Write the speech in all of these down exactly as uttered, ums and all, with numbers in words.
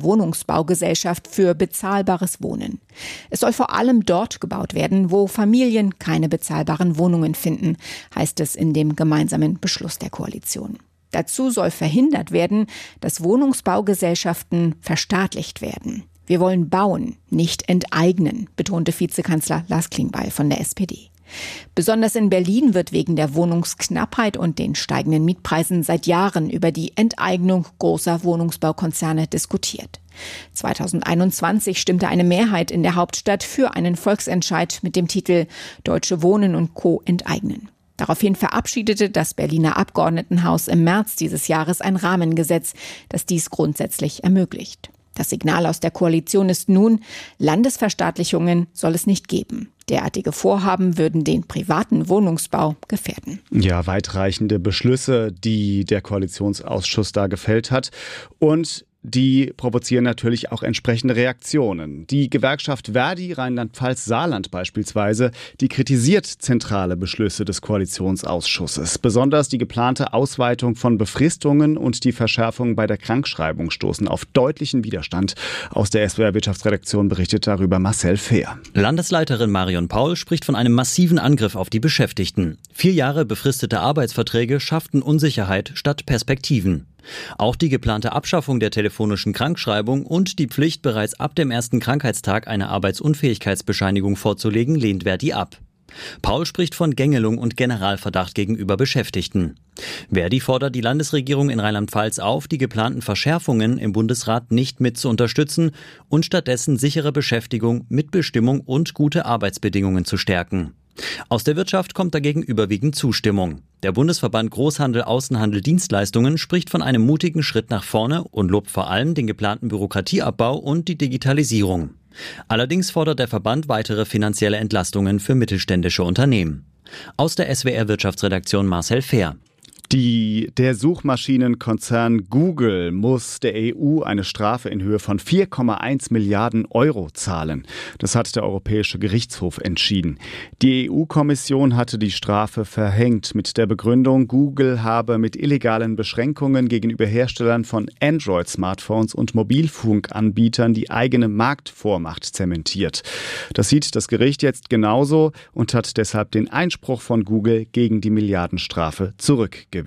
Wohnungsbaugesellschaft für bezahlbares Wohnen. Es soll vor allem dort gebaut werden, wo Familien keine bezahlbaren Wohnungen finden, heißt es in dem gemeinsamen Beschluss der Koalition. Dazu soll verhindert werden, dass Wohnungsbaugesellschaften verstaatlicht werden. Wir wollen bauen, nicht enteignen, betonte Vizekanzler Lars Klingbeil von der S P D. Besonders in Berlin wird wegen der Wohnungsknappheit und den steigenden Mietpreisen seit Jahren über die Enteignung großer Wohnungsbaukonzerne diskutiert. zweitausendeinundzwanzig stimmte eine Mehrheit in der Hauptstadt für einen Volksentscheid mit dem Titel Deutsche Wohnen und Co. enteignen. Daraufhin verabschiedete das Berliner Abgeordnetenhaus im März dieses Jahres ein Rahmengesetz, das dies grundsätzlich ermöglicht. Das Signal aus der Koalition ist nun, Landesverstaatlichungen soll es nicht geben. Derartige Vorhaben würden den privaten Wohnungsbau gefährden. Ja, weitreichende Beschlüsse, die der Koalitionsausschuss da gefällt hat. Und die provozieren natürlich auch entsprechende Reaktionen. Die Gewerkschaft Verdi Rheinland-Pfalz-Saarland beispielsweise, die kritisiert zentrale Beschlüsse des Koalitionsausschusses. Besonders die geplante Ausweitung von Befristungen und die Verschärfung bei der Krankschreibung stoßen auf deutlichen Widerstand. Aus der S W R-Wirtschaftsredaktion berichtet darüber Marcel Fehr. Landesleiterin Marion Paul spricht von einem massiven Angriff auf die Beschäftigten. Vier Jahre befristete Arbeitsverträge schafften Unsicherheit statt Perspektiven. Auch die geplante Abschaffung der telefonischen Krankschreibung und die Pflicht, bereits ab dem ersten Krankheitstag eine Arbeitsunfähigkeitsbescheinigung vorzulegen, lehnt Verdi ab. Paul spricht von Gängelung und Generalverdacht gegenüber Beschäftigten. Verdi fordert die Landesregierung in Rheinland-Pfalz auf, die geplanten Verschärfungen im Bundesrat nicht mit zu unterstützen und stattdessen sichere Beschäftigung, Mitbestimmung und gute Arbeitsbedingungen zu stärken. Aus der Wirtschaft kommt dagegen überwiegend Zustimmung. Der Bundesverband Großhandel, Außenhandel, Dienstleistungen spricht von einem mutigen Schritt nach vorne und lobt vor allem den geplanten Bürokratieabbau und die Digitalisierung. Allerdings fordert der Verband weitere finanzielle Entlastungen für mittelständische Unternehmen. Aus der S W R-Wirtschaftsredaktion Marcel Fehr. Die, der Suchmaschinenkonzern Google muss der E U eine Strafe in Höhe von vier Komma eins Milliarden Euro zahlen. Das hat der Europäische Gerichtshof entschieden. Die E U-Kommission hatte die Strafe verhängt mit der Begründung, Google habe mit illegalen Beschränkungen gegenüber Herstellern von Android-Smartphones und Mobilfunkanbietern die eigene Marktvormacht zementiert. Das sieht das Gericht jetzt genauso und hat deshalb den Einspruch von Google gegen die Milliardenstrafe zurückgewiesen.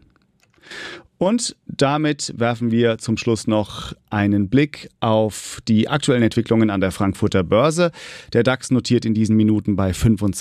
Und damit werfen wir zum Schluss noch einen Blick auf die aktuellen Entwicklungen an der Frankfurter Börse. Der DAX notiert in diesen Minuten bei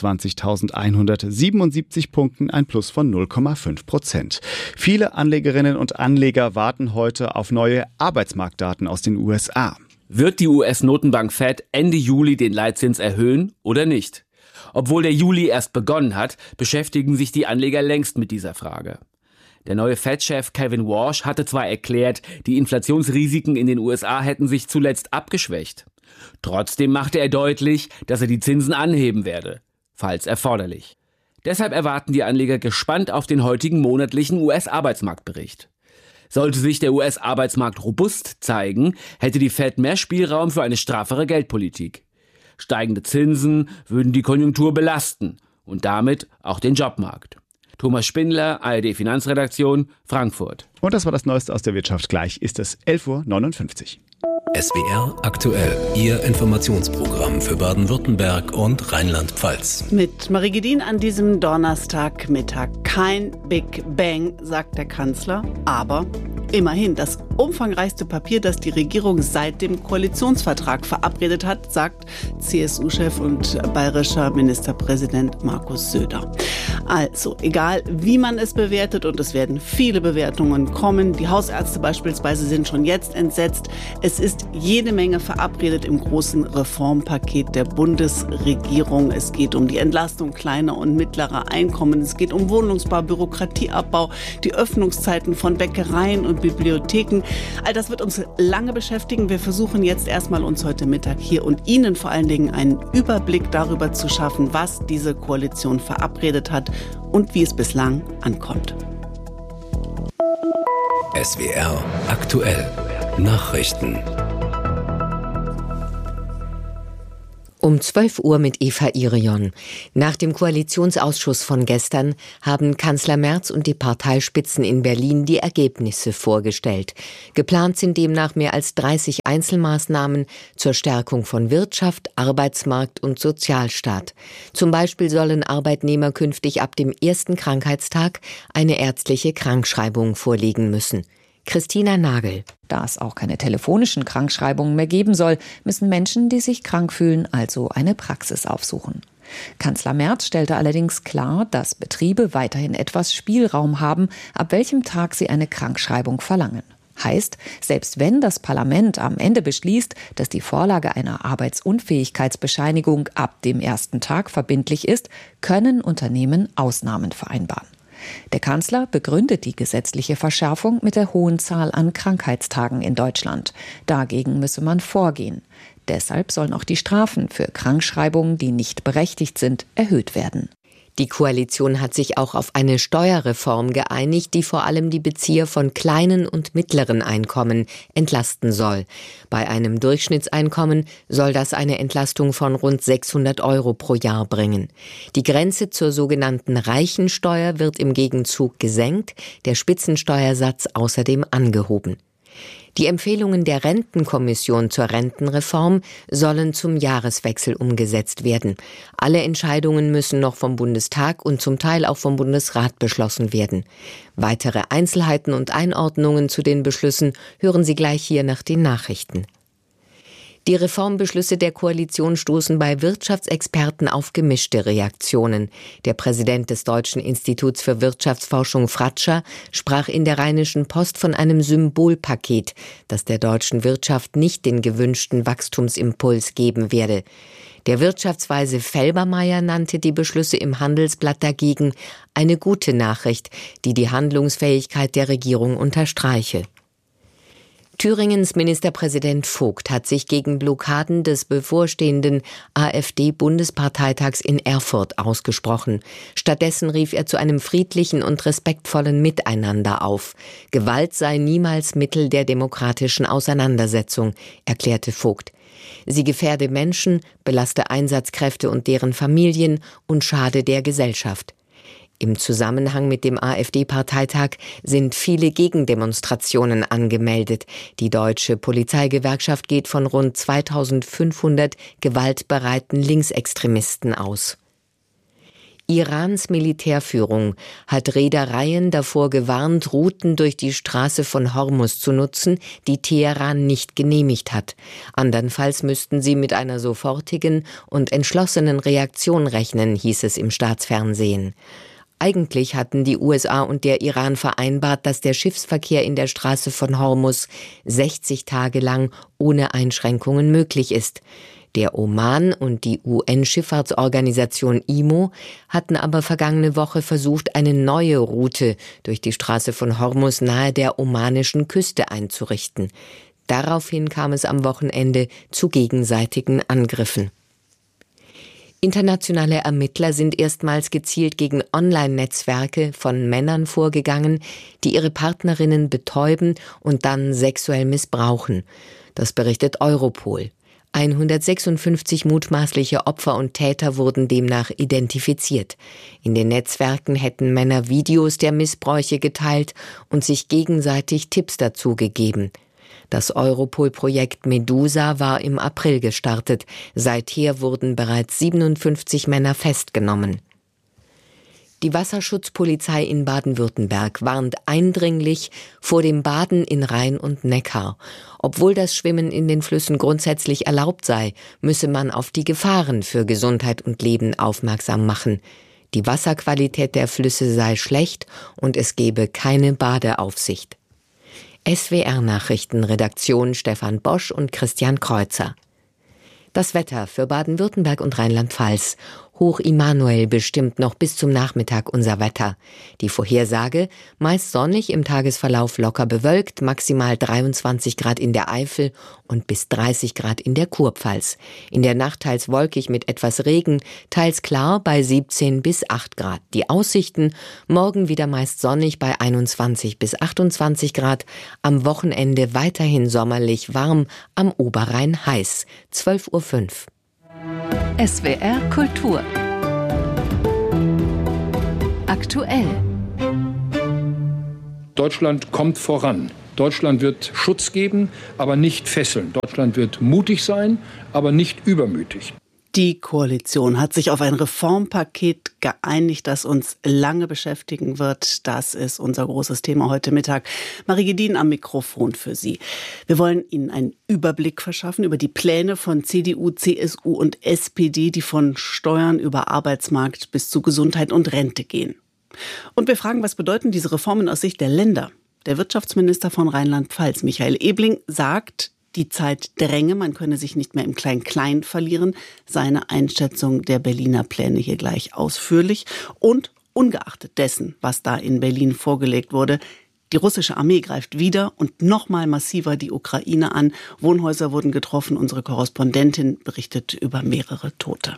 fünfundzwanzigtausendeinhundertsiebenundsiebzig Punkten, ein Plus von null Komma fünf Prozent. Viele Anlegerinnen und Anleger warten heute auf neue Arbeitsmarktdaten aus den U S A. Wird die U S-Notenbank Fed Ende Juli den Leitzins erhöhen oder nicht? Obwohl der Juli erst begonnen hat, beschäftigen sich die Anleger längst mit dieser Frage. Der neue Fed-Chef Kevin Warsh hatte zwar erklärt, die Inflationsrisiken in den U S A hätten sich zuletzt abgeschwächt. Trotzdem machte er deutlich, dass er die Zinsen anheben werde, falls erforderlich. Deshalb erwarten die Anleger gespannt auf den heutigen monatlichen U S-Arbeitsmarktbericht. Sollte sich der U S-Arbeitsmarkt robust zeigen, hätte die Fed mehr Spielraum für eine straffere Geldpolitik. Steigende Zinsen würden die Konjunktur belasten und damit auch den Jobmarkt. Thomas Spindler, A R D-Finanzredaktion, Frankfurt. Und das war das Neueste aus der Wirtschaft. Gleich ist es elf Uhr neunundfünfzig. S W R aktuell, Ihr Informationsprogramm für Baden-Württemberg und Rheinland-Pfalz. Mit Marie Gedin an diesem Donnerstagmittag. Kein Big Bang, sagt der Kanzler, aber immerhin das umfangreichste Papier, das die Regierung seit dem Koalitionsvertrag verabredet hat, sagt C S U-Chef und bayerischer Ministerpräsident Markus Söder. Also, egal wie man es bewertet, und es werden viele Bewertungen kommen, die Hausärzte beispielsweise sind schon jetzt entsetzt, es ist jede Menge verabredet im großen Reformpaket der Bundesregierung. Es geht um die Entlastung kleiner und mittlerer Einkommen, es geht um Wohnungsbau, Bürokratieabbau, die Öffnungszeiten von Bäckereien und Bibliotheken. All das wird uns lange beschäftigen. Wir versuchen jetzt erstmal uns heute Mittag hier und Ihnen vor allen Dingen einen Überblick darüber zu schaffen, was diese Koalition verabredet hat und wie es bislang ankommt. S W R aktuell. Nachrichten. Um zwölf Uhr mit Eva Irion. Nach dem Koalitionsausschuss von gestern haben Kanzler Merz und die Parteispitzen in Berlin die Ergebnisse vorgestellt. Geplant sind demnach mehr als dreißig Einzelmaßnahmen zur Stärkung von Wirtschaft, Arbeitsmarkt und Sozialstaat. Zum Beispiel sollen Arbeitnehmer künftig ab dem ersten Krankheitstag eine ärztliche Krankschreibung vorlegen müssen. Christina Nagel. Da es auch keine telefonischen Krankschreibungen mehr geben soll, müssen Menschen, die sich krank fühlen, also eine Praxis aufsuchen. Kanzler Merz stellte allerdings klar, dass Betriebe weiterhin etwas Spielraum haben, ab welchem Tag sie eine Krankschreibung verlangen. Heißt, selbst wenn das Parlament am Ende beschließt, dass die Vorlage einer Arbeitsunfähigkeitsbescheinigung ab dem ersten Tag verbindlich ist, können Unternehmen Ausnahmen vereinbaren. Der Kanzler begründet die gesetzliche Verschärfung mit der hohen Zahl an Krankheitstagen in Deutschland. Dagegen müsse man vorgehen. Deshalb sollen auch die Strafen für Krankschreibungen, die nicht berechtigt sind, erhöht werden. Die Koalition hat sich auch auf eine Steuerreform geeinigt, die vor allem die Bezieher von kleinen und mittleren Einkommen entlasten soll. Bei einem Durchschnittseinkommen soll das eine Entlastung von rund sechshundert Euro pro Jahr bringen. Die Grenze zur sogenannten Reichensteuer wird im Gegenzug gesenkt, der Spitzensteuersatz außerdem angehoben. Die Empfehlungen der Rentenkommission zur Rentenreform sollen zum Jahreswechsel umgesetzt werden. Alle Entscheidungen müssen noch vom Bundestag und zum Teil auch vom Bundesrat beschlossen werden. Weitere Einzelheiten und Einordnungen zu den Beschlüssen hören Sie gleich hier nach den Nachrichten. Die Reformbeschlüsse der Koalition stoßen bei Wirtschaftsexperten auf gemischte Reaktionen. Der Präsident des Deutschen Instituts für Wirtschaftsforschung Fratscher sprach in der Rheinischen Post von einem Symbolpaket, das der deutschen Wirtschaft nicht den gewünschten Wachstumsimpuls geben werde. Der Wirtschaftsweise Felbermayr nannte die Beschlüsse im Handelsblatt dagegen eine gute Nachricht, die die Handlungsfähigkeit der Regierung unterstreiche. Thüringens Ministerpräsident Vogt hat sich gegen Blockaden des bevorstehenden AfD-Bundesparteitags in Erfurt ausgesprochen. Stattdessen rief er zu einem friedlichen und respektvollen Miteinander auf. Gewalt sei niemals Mittel der demokratischen Auseinandersetzung, erklärte Vogt. Sie gefährde Menschen, belaste Einsatzkräfte und deren Familien und schade der Gesellschaft. Im Zusammenhang mit dem AfD-Parteitag sind viele Gegendemonstrationen angemeldet. Die Deutsche Polizeigewerkschaft geht von rund zweitausendfünfhundert gewaltbereiten Linksextremisten aus. Irans Militärführung hat Reedereien davor gewarnt, Routen durch die Straße von Hormuz zu nutzen, die Teheran nicht genehmigt hat. Andernfalls müssten sie mit einer sofortigen und entschlossenen Reaktion rechnen, hieß es im Staatsfernsehen. Eigentlich hatten die U S A und der Iran vereinbart, dass der Schiffsverkehr in der Straße von Hormuz sechzig Tage lang ohne Einschränkungen möglich ist. Der Oman und die U N-Schifffahrtsorganisation I M O hatten aber vergangene Woche versucht, eine neue Route durch die Straße von Hormuz nahe der omanischen Küste einzurichten. Daraufhin kam es am Wochenende zu gegenseitigen Angriffen. Internationale Ermittler sind erstmals gezielt gegen Online-Netzwerke von Männern vorgegangen, die ihre Partnerinnen betäuben und dann sexuell missbrauchen. Das berichtet Europol. hundertsechsundfünfzig mutmaßliche Opfer und Täter wurden demnach identifiziert. In den Netzwerken hätten Männer Videos der Missbräuche geteilt und sich gegenseitig Tipps dazu gegeben. Das Europol-Projekt Medusa war im April gestartet. Seither wurden bereits siebenundfünfzig Männer festgenommen. Die Wasserschutzpolizei in Baden-Württemberg warnt eindringlich vor dem Baden in Rhein und Neckar. Obwohl das Schwimmen in den Flüssen grundsätzlich erlaubt sei, müsse man auf die Gefahren für Gesundheit und Leben aufmerksam machen. Die Wasserqualität der Flüsse sei schlecht und es gebe keine Badeaufsicht. S W R-Nachrichten, Redaktion Stefan Bosch und Christian Kreuzer. Das Wetter für Baden-Württemberg und Rheinland-Pfalz. Hoch Immanuel bestimmt noch bis zum Nachmittag unser Wetter. Die Vorhersage: meist sonnig, im Tagesverlauf locker bewölkt, maximal dreiundzwanzig Grad in der Eifel und bis dreißig Grad in der Kurpfalz. In der Nacht teils wolkig mit etwas Regen, teils klar bei siebzehn bis acht Grad. Die Aussichten: morgen wieder meist sonnig bei einundzwanzig bis achtundzwanzig Grad, am Wochenende weiterhin sommerlich warm, am Oberrhein heiß. zwölf Uhr fünf. S W R Kultur. Aktuell. Deutschland kommt voran. Deutschland wird Schutz geben, aber nicht fesseln. Deutschland wird mutig sein, aber nicht übermütig. Die Koalition hat sich auf ein Reformpaket geeinigt, das uns lange beschäftigen wird. Das ist unser großes Thema heute Mittag. Marie Gedin am Mikrofon für Sie. Wir wollen Ihnen einen Überblick verschaffen über die Pläne von C D U, C S U und S P D, die von Steuern über Arbeitsmarkt bis zu Gesundheit und Rente gehen. Und wir fragen, was bedeuten diese Reformen aus Sicht der Länder? Der Wirtschaftsminister von Rheinland-Pfalz, Michael Ebling, sagt, die Zeit dränge, man könne sich nicht mehr im Klein-Klein verlieren. Seine Einschätzung der Berliner Pläne hier gleich ausführlich. Und ungeachtet dessen, was da in Berlin vorgelegt wurde, die russische Armee greift wieder und noch mal massiver die Ukraine an. Wohnhäuser wurden getroffen. Unsere Korrespondentin berichtet über mehrere Tote.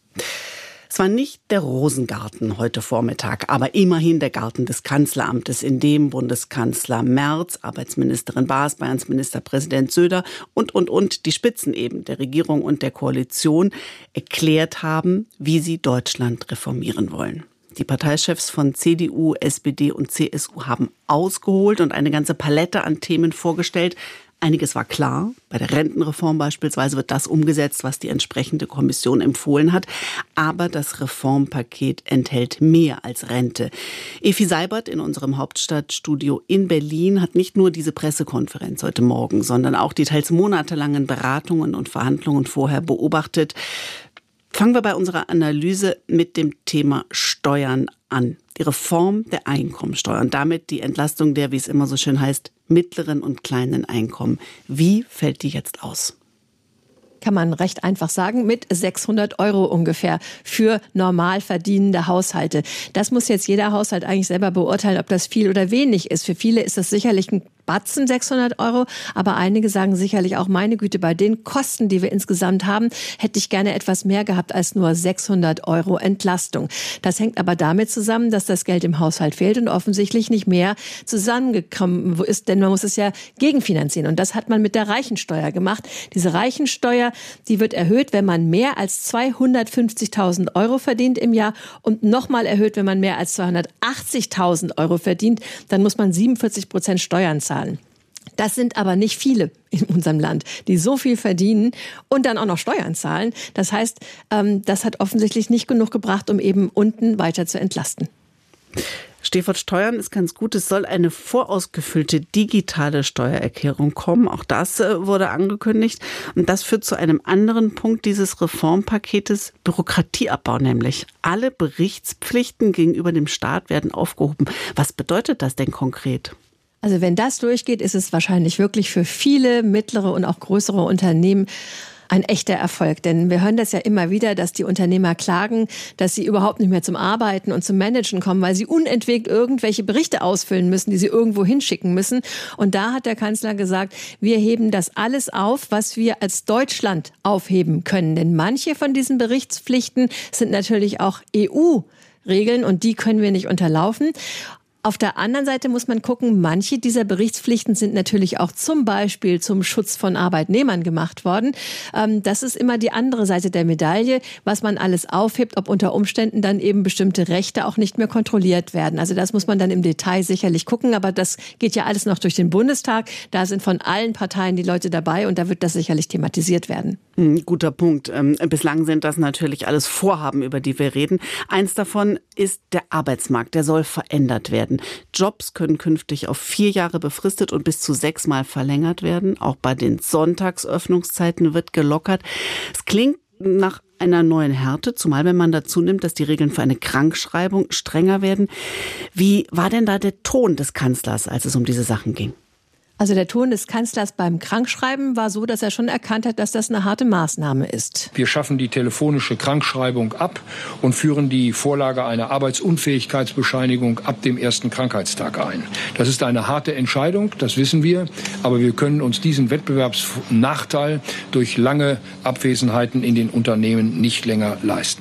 Es war nicht der Rosengarten heute Vormittag, aber immerhin der Garten des Kanzleramtes, in dem Bundeskanzler Merz, Arbeitsministerin Baas, Bayerns Ministerpräsident Söder und, und, und die Spitzen eben der Regierung und der Koalition erklärt haben, wie sie Deutschland reformieren wollen. Die Parteichefs von C D U, S P D und C S U haben ausgeholt und eine ganze Palette an Themen vorgestellt. Einiges war klar. Bei der Rentenreform beispielsweise wird das umgesetzt, was die entsprechende Kommission empfohlen hat. Aber das Reformpaket enthält mehr als Rente. Efi Seibert in unserem Hauptstadtstudio in Berlin hat nicht nur diese Pressekonferenz heute Morgen, sondern auch die teils monatelangen Beratungen und Verhandlungen vorher beobachtet. Fangen wir bei unserer Analyse mit dem Thema Steuern an. Die Reform der Einkommensteuer und damit die Entlastung der, wie es immer so schön heißt, mittleren und kleinen Einkommen. Wie fällt die jetzt aus? Kann man recht einfach sagen, mit sechshundert Euro ungefähr für normal verdienende Haushalte. Das muss jetzt jeder Haushalt eigentlich selber beurteilen, ob das viel oder wenig ist. Für viele ist das sicherlich ein Batzen, sechshundert Euro, aber einige sagen sicherlich auch, meine Güte, bei den Kosten, die wir insgesamt haben, hätte ich gerne etwas mehr gehabt als nur sechshundert Euro Entlastung. Das hängt aber damit zusammen, dass das Geld im Haushalt fehlt und offensichtlich nicht mehr zusammengekommen ist, denn man muss es ja gegenfinanzieren. Und das hat man mit der Reichensteuer gemacht. Diese Reichensteuer, die wird erhöht, wenn man mehr als zweihundertfünfzigtausend Euro verdient im Jahr und nochmal erhöht, wenn man mehr als zweihundertachtzigtausend Euro verdient. Dann muss man siebenundvierzig Prozent Steuern zahlen. Das sind aber nicht viele in unserem Land, die so viel verdienen und dann auch noch Steuern zahlen. Das heißt, das hat offensichtlich nicht genug gebracht, um eben unten weiter zu entlasten. Stichwort Steuern ist ganz gut. Es soll eine vorausgefüllte digitale Steuererklärung kommen. Auch das wurde angekündigt. Und das führt zu einem anderen Punkt dieses Reformpaketes, Bürokratieabbau nämlich. Alle Berichtspflichten gegenüber dem Staat werden aufgehoben. Was bedeutet das denn konkret? Also wenn das durchgeht, ist es wahrscheinlich wirklich für viele mittlere und auch größere Unternehmen ein echter Erfolg. Denn wir hören das ja immer wieder, dass die Unternehmer klagen, dass sie überhaupt nicht mehr zum Arbeiten und zum Managen kommen, weil sie unentwegt irgendwelche Berichte ausfüllen müssen, die sie irgendwo hinschicken müssen. Und da hat der Kanzler gesagt, wir heben das alles auf, was wir als Deutschland aufheben können. Denn manche von diesen Berichtspflichten sind natürlich auch E U-Regeln und die können wir nicht unterlaufen. Auf der anderen Seite muss man gucken, manche dieser Berichtspflichten sind natürlich auch zum Beispiel zum Schutz von Arbeitnehmern gemacht worden. Das ist immer die andere Seite der Medaille, was man alles aufhebt, ob unter Umständen dann eben bestimmte Rechte auch nicht mehr kontrolliert werden. Also das muss man dann im Detail sicherlich gucken, aber das geht ja alles noch durch den Bundestag. Da sind von allen Parteien die Leute dabei und da wird das sicherlich thematisiert werden. Guter Punkt. Bislang sind das natürlich alles Vorhaben, über die wir reden. Eins davon ist der Arbeitsmarkt, der soll verändert werden. Jobs können künftig auf vier Jahre befristet und bis zu sechsmal verlängert werden. Auch bei den Sonntagsöffnungszeiten wird gelockert. Es klingt nach einer neuen Härte, zumal wenn man dazu nimmt, dass die Regeln für eine Krankschreibung strenger werden. Wie war denn da der Ton des Kanzlers, als es um diese Sachen ging? Also der Ton des Kanzlers beim Krankschreiben war so, dass er schon erkannt hat, dass das eine harte Maßnahme ist. Wir schaffen die telefonische Krankschreibung ab und führen die Vorlage einer Arbeitsunfähigkeitsbescheinigung ab dem ersten Krankheitstag ein. Das ist eine harte Entscheidung, das wissen wir, aber wir können uns diesen Wettbewerbsnachteil durch lange Abwesenheiten in den Unternehmen nicht länger leisten.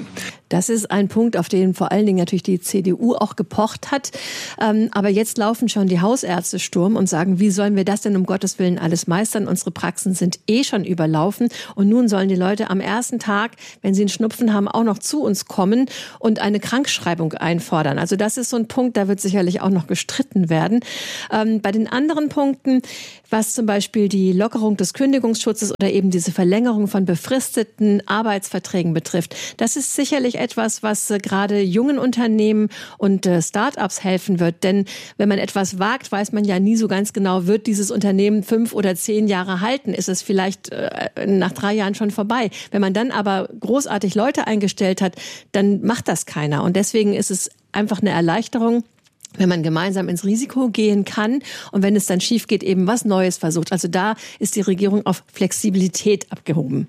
Das ist ein Punkt, auf den vor allen Dingen natürlich die C D U auch gepocht hat. Ähm, aber jetzt laufen schon die Hausärzte Sturm und sagen, wie sollen wir das denn um Gottes Willen alles meistern? Unsere Praxen sind eh schon überlaufen. Und nun sollen die Leute am ersten Tag, wenn sie einen Schnupfen haben, auch noch zu uns kommen und eine Krankschreibung einfordern. Also das ist so ein Punkt, da wird sicherlich auch noch gestritten werden. Ähm, bei den anderen Punkten, was zum Beispiel die Lockerung des Kündigungsschutzes oder eben diese Verlängerung von befristeten Arbeitsverträgen betrifft, das ist sicherlich etwas, was äh, gerade jungen Unternehmen und äh, Start-ups helfen wird. Denn wenn man etwas wagt, weiß man ja nie so ganz genau, wird dieses Unternehmen fünf oder zehn Jahre halten? Ist es vielleicht äh, nach drei Jahren schon vorbei? Wenn man dann aber großartig Leute eingestellt hat, dann macht das keiner. Und deswegen ist es einfach eine Erleichterung, wenn man gemeinsam ins Risiko gehen kann und wenn es dann schief geht, eben was Neues versucht. Also da ist die Regierung auf Flexibilität abgehoben.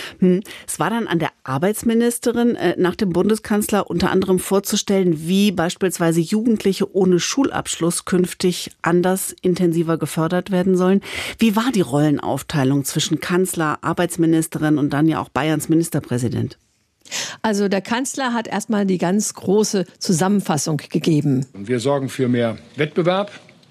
Es war dann an der Arbeitsministerin, nach dem Bundeskanzler unter anderem vorzustellen, wie beispielsweise Jugendliche ohne Schulabschluss künftig anders, intensiver gefördert werden sollen. Wie war die Rollenaufteilung zwischen Kanzler, Arbeitsministerin und dann ja auch Bayerns Ministerpräsident? Also der Kanzler hat erstmal die ganz große Zusammenfassung gegeben. Wir sorgen für mehr Wettbewerb,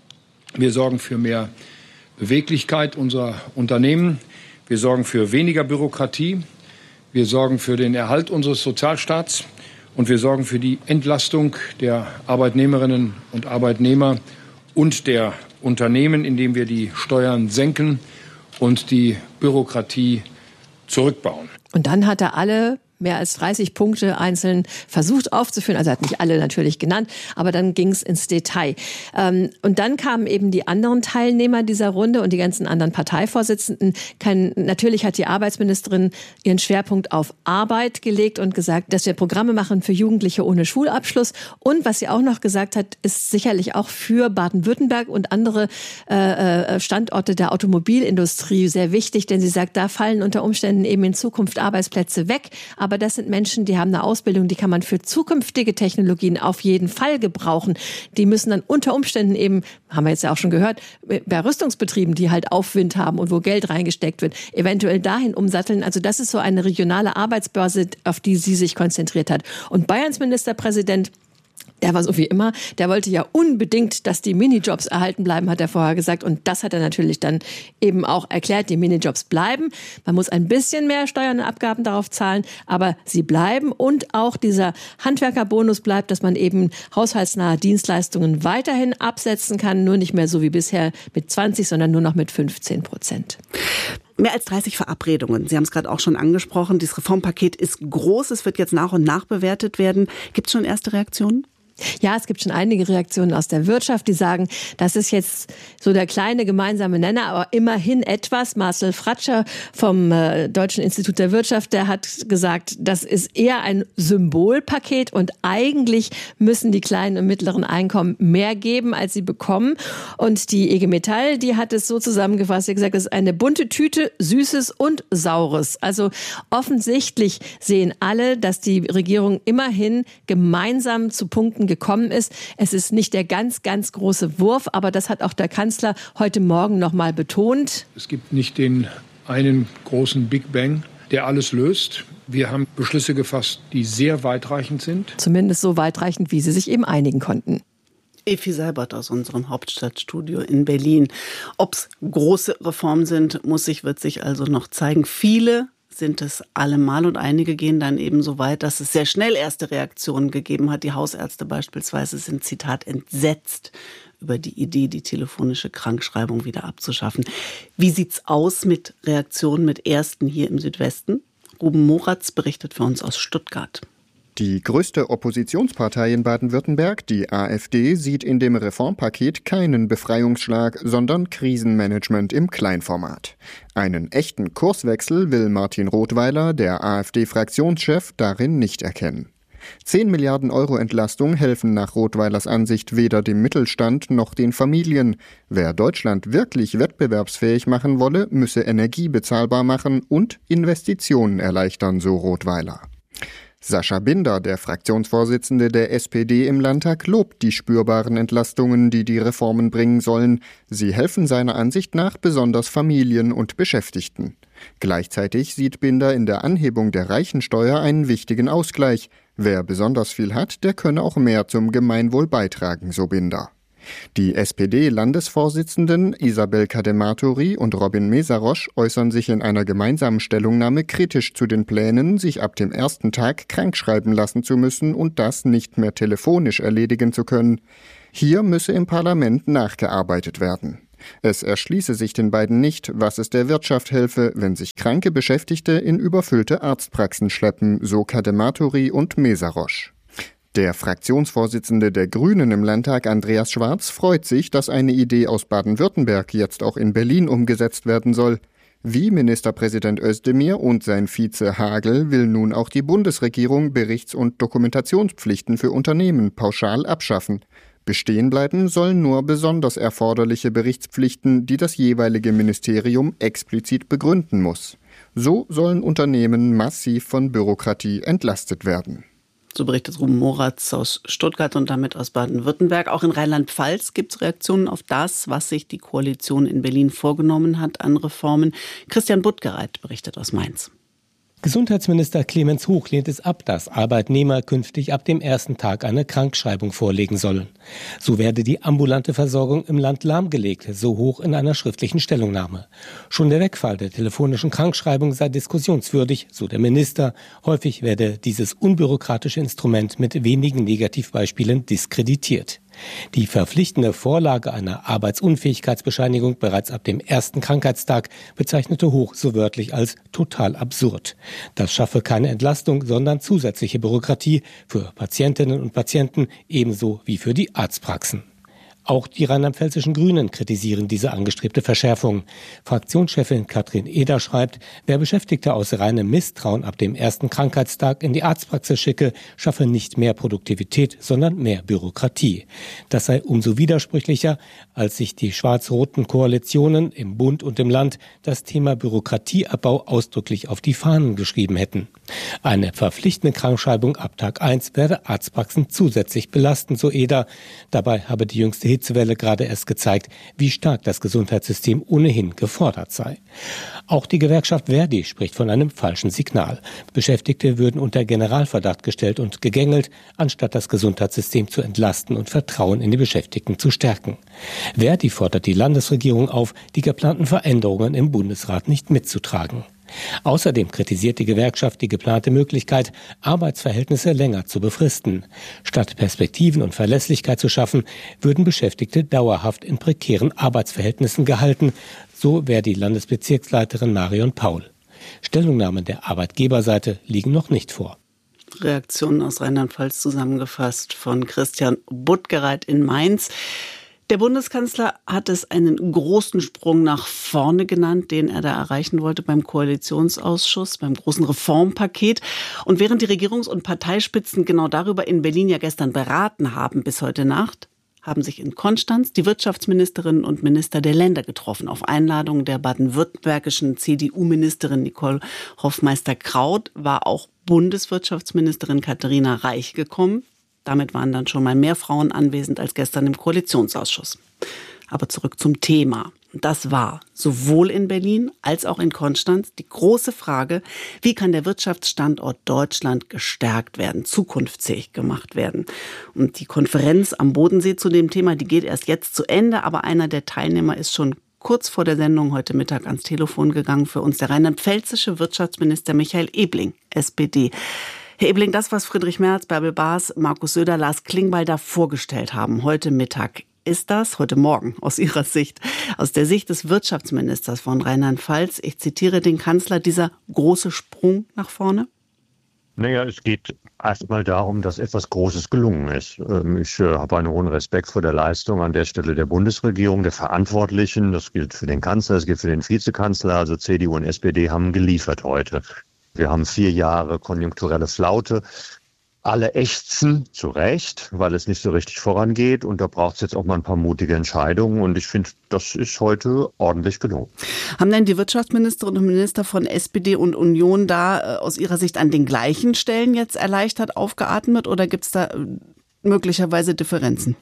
wir sorgen für mehr Beweglichkeit unserer Unternehmen, wir sorgen für weniger Bürokratie, wir sorgen für den Erhalt unseres Sozialstaats und wir sorgen für die Entlastung der Arbeitnehmerinnen und Arbeitnehmer und der Unternehmen, indem wir die Steuern senken und die Bürokratie zurückbauen. Und dann hat er alle mehr als dreißig Punkte einzeln versucht aufzuführen. Also er hat nicht alle natürlich genannt, aber dann ging es ins Detail. Und dann kamen eben die anderen Teilnehmer dieser Runde und die ganzen anderen Parteivorsitzenden. Kein, natürlich hat die Arbeitsministerin ihren Schwerpunkt auf Arbeit gelegt und gesagt, dass wir Programme machen für Jugendliche ohne Schulabschluss. Und was sie auch noch gesagt hat, ist sicherlich auch für Baden-Württemberg und andere äh, Standorte der Automobilindustrie sehr wichtig, denn sie sagt, da fallen unter Umständen eben in Zukunft Arbeitsplätze weg. Aber das sind Menschen, die haben eine Ausbildung, die kann man für zukünftige Technologien auf jeden Fall gebrauchen. Die müssen dann unter Umständen eben, haben wir jetzt ja auch schon gehört, bei Rüstungsbetrieben, die halt Aufwind haben und wo Geld reingesteckt wird, eventuell dahin umsatteln. Also das ist so eine regionale Arbeitsbörse, auf die sie sich konzentriert hat. Und Bayerns Ministerpräsident, der war so wie immer, der wollte ja unbedingt, dass die Minijobs erhalten bleiben, hat er vorher gesagt. Und das hat er natürlich dann eben auch erklärt, die Minijobs bleiben. Man muss ein bisschen mehr Steuern und Abgaben darauf zahlen, aber sie bleiben. Und auch dieser Handwerkerbonus bleibt, dass man eben haushaltsnahe Dienstleistungen weiterhin absetzen kann. Nur nicht mehr so wie bisher mit zwanzig, sondern nur noch mit fünfzehn Prozent. Mehr als dreißig Verabredungen. Sie haben es gerade auch schon angesprochen. Dieses Reformpaket ist groß. Es wird jetzt nach und nach bewertet werden. Gibt es schon erste Reaktionen? Ja, es gibt schon einige Reaktionen aus der Wirtschaft, die sagen, das ist jetzt so der kleine gemeinsame Nenner, aber immerhin etwas. Marcel Fratscher vom äh, Deutschen Institut der Wirtschaft, der hat gesagt, das ist eher ein Symbolpaket und eigentlich müssen die kleinen und mittleren Einkommen mehr geben, als sie bekommen. Und die I G Metall, die hat es so zusammengefasst, sie hat gesagt, das ist eine bunte Tüte, Süßes und Saures. Also offensichtlich sehen alle, dass die Regierung immerhin gemeinsam zu Punkten gekommen ist. Es ist nicht der ganz, ganz große Wurf, aber das hat auch der Kanzler heute Morgen noch mal betont. Es gibt nicht den einen großen Big Bang, der alles löst. Wir haben Beschlüsse gefasst, die sehr weitreichend sind. Zumindest so weitreichend, wie sie sich eben einigen konnten. Evi Seibert aus unserem Hauptstadtstudio in Berlin. Ob es große Reformen sind, muss sich, wird sich also noch zeigen. Viele sind es allemal und einige gehen dann eben so weit, dass es sehr schnell erste Reaktionen gegeben hat. Die Hausärzte beispielsweise sind, Zitat, entsetzt über die Idee, die telefonische Krankschreibung wieder abzuschaffen. Wie sieht's aus mit Reaktionen, mit ersten hier im Südwesten? Ruben Moratz berichtet für uns aus Stuttgart. Die größte Oppositionspartei in Baden-Württemberg, die AfD, sieht in dem Reformpaket keinen Befreiungsschlag, sondern Krisenmanagement im Kleinformat. Einen echten Kurswechsel will Martin Rothweiler, der AfD-Fraktionschef, darin nicht erkennen. Zehn Milliarden Euro Entlastung helfen nach Rothweilers Ansicht weder dem Mittelstand noch den Familien. Wer Deutschland wirklich wettbewerbsfähig machen wolle, müsse Energie bezahlbar machen und Investitionen erleichtern, so Rothweiler. Sascha Binder, der Fraktionsvorsitzende der S P D im Landtag, lobt die spürbaren Entlastungen, die die Reformen bringen sollen. Sie helfen seiner Ansicht nach besonders Familien und Beschäftigten. Gleichzeitig sieht Binder in der Anhebung der Reichensteuer einen wichtigen Ausgleich. Wer besonders viel hat, der könne auch mehr zum Gemeinwohl beitragen, so Binder. Die S P D-Landesvorsitzenden Isabel Cadematori und Robin Mészáros äußern sich in einer gemeinsamen Stellungnahme kritisch zu den Plänen, sich ab dem ersten Tag krankschreiben lassen zu müssen und das nicht mehr telefonisch erledigen zu können. Hier müsse im Parlament nachgearbeitet werden. Es erschließe sich den beiden nicht, was es der Wirtschaft helfe, wenn sich kranke Beschäftigte in überfüllte Arztpraxen schleppen, so Cadematori und Mészáros. Der Fraktionsvorsitzende der Grünen im Landtag, Andreas Schwarz, freut sich, dass eine Idee aus Baden-Württemberg jetzt auch in Berlin umgesetzt werden soll. Wie Ministerpräsident Özdemir und sein Vize Hagel will nun auch die Bundesregierung Berichts- und Dokumentationspflichten für Unternehmen pauschal abschaffen. Bestehen bleiben sollen nur besonders erforderliche Berichtspflichten, die das jeweilige Ministerium explizit begründen muss. So sollen Unternehmen massiv von Bürokratie entlastet werden. So berichtet Ruben Moratz aus Stuttgart und damit aus Baden-Württemberg. Auch in Rheinland-Pfalz gibt es Reaktionen auf das, was sich die Koalition in Berlin vorgenommen hat an Reformen. Christian Buttgereit berichtet aus Mainz. Gesundheitsminister Clemens Hoch lehnt es ab, dass Arbeitnehmer künftig ab dem ersten Tag eine Krankschreibung vorlegen sollen. So werde die ambulante Versorgung im Land lahmgelegt, so Hoch in einer schriftlichen Stellungnahme. Schon der Wegfall der telefonischen Krankschreibung sei diskussionswürdig, so der Minister. Häufig werde dieses unbürokratische Instrument mit wenigen Negativbeispielen diskreditiert. Die verpflichtende Vorlage einer Arbeitsunfähigkeitsbescheinigung bereits ab dem ersten Krankheitstag bezeichnete Hoch so wörtlich als total absurd. Das schaffe keine Entlastung, sondern zusätzliche Bürokratie für Patientinnen und Patienten ebenso wie für die Arztpraxen. Auch die rheinland-pfälzischen Grünen kritisieren diese angestrebte Verschärfung. Fraktionschefin Katrin Eder schreibt, wer Beschäftigte aus reinem Misstrauen ab dem ersten Krankheitstag in die Arztpraxis schicke, schaffe nicht mehr Produktivität, sondern mehr Bürokratie. Das sei umso widersprüchlicher, als sich die schwarz-roten Koalitionen im Bund und im Land das Thema Bürokratieabbau ausdrücklich auf die Fahnen geschrieben hätten. Eine verpflichtende Krankschreibung ab Tag eins werde Arztpraxen zusätzlich belasten, so Eder. Dabei habe die jüngste Hitzewelle gerade erst gezeigt, wie stark das Gesundheitssystem ohnehin gefordert sei. Auch die Gewerkschaft Verdi spricht von einem falschen Signal. Beschäftigte würden unter Generalverdacht gestellt und gegängelt, anstatt das Gesundheitssystem zu entlasten und Vertrauen in die Beschäftigten zu stärken. Verdi fordert die Landesregierung auf, die geplanten Veränderungen im Bundesrat nicht mitzutragen. Außerdem kritisiert die Gewerkschaft die geplante Möglichkeit, Arbeitsverhältnisse länger zu befristen. Statt Perspektiven und Verlässlichkeit zu schaffen, würden Beschäftigte dauerhaft in prekären Arbeitsverhältnissen gehalten, so wäre die Landesbezirksleiterin Marion Paul. Stellungnahmen der Arbeitgeberseite liegen noch nicht vor. Reaktionen aus Rheinland-Pfalz zusammengefasst von Christian Buttgereit in Mainz. Der Bundeskanzler hat es einen großen Sprung nach vorne genannt, den er da erreichen wollte beim Koalitionsausschuss, beim großen Reformpaket. Und während die Regierungs- und Parteispitzen genau darüber in Berlin ja gestern beraten haben bis heute Nacht, haben sich in Konstanz die Wirtschaftsministerinnen und Minister der Länder getroffen. Auf Einladung der baden-württembergischen C D U-Ministerin Nicole Hofmeister-Kraut war auch Bundeswirtschaftsministerin Katharina Reich gekommen. Damit waren dann schon mal mehr Frauen anwesend als gestern im Koalitionsausschuss. Aber zurück zum Thema. Das war sowohl in Berlin als auch in Konstanz die große Frage, wie kann der Wirtschaftsstandort Deutschland gestärkt werden, zukunftsfähig gemacht werden. Und die Konferenz am Bodensee zu dem Thema, die geht erst jetzt zu Ende, aber einer der Teilnehmer ist schon kurz vor der Sendung heute Mittag ans Telefon gegangen, für uns der rheinland-pfälzische Wirtschaftsminister Michael Ebling, S P D. Herr Ebling, das, was Friedrich Merz, Bärbel Baas, Markus Söder, Lars Klingbeil da vorgestellt haben heute Mittag, ist das heute Morgen aus Ihrer Sicht, aus der Sicht des Wirtschaftsministers von Rheinland-Pfalz, ich zitiere den Kanzler, dieser große Sprung nach vorne? Naja, es geht erstmal darum, dass etwas Großes gelungen ist. Ich habe einen hohen Respekt vor der Leistung an der Stelle der Bundesregierung, der Verantwortlichen. Das gilt für den Kanzler, das gilt für den Vizekanzler. Also C D U und S P D haben geliefert heute. Wir haben vier Jahre konjunkturelle Flaute. Alle ächzen zu Recht, weil es nicht so richtig vorangeht. Und da braucht es jetzt auch mal ein paar mutige Entscheidungen. Und ich finde, das ist heute ordentlich gelungen. Haben denn die Wirtschaftsministerinnen und Minister von S P D und Union da äh, aus Ihrer Sicht an den gleichen Stellen jetzt erleichtert aufgeatmet? Oder gibt es da äh, möglicherweise Differenzen?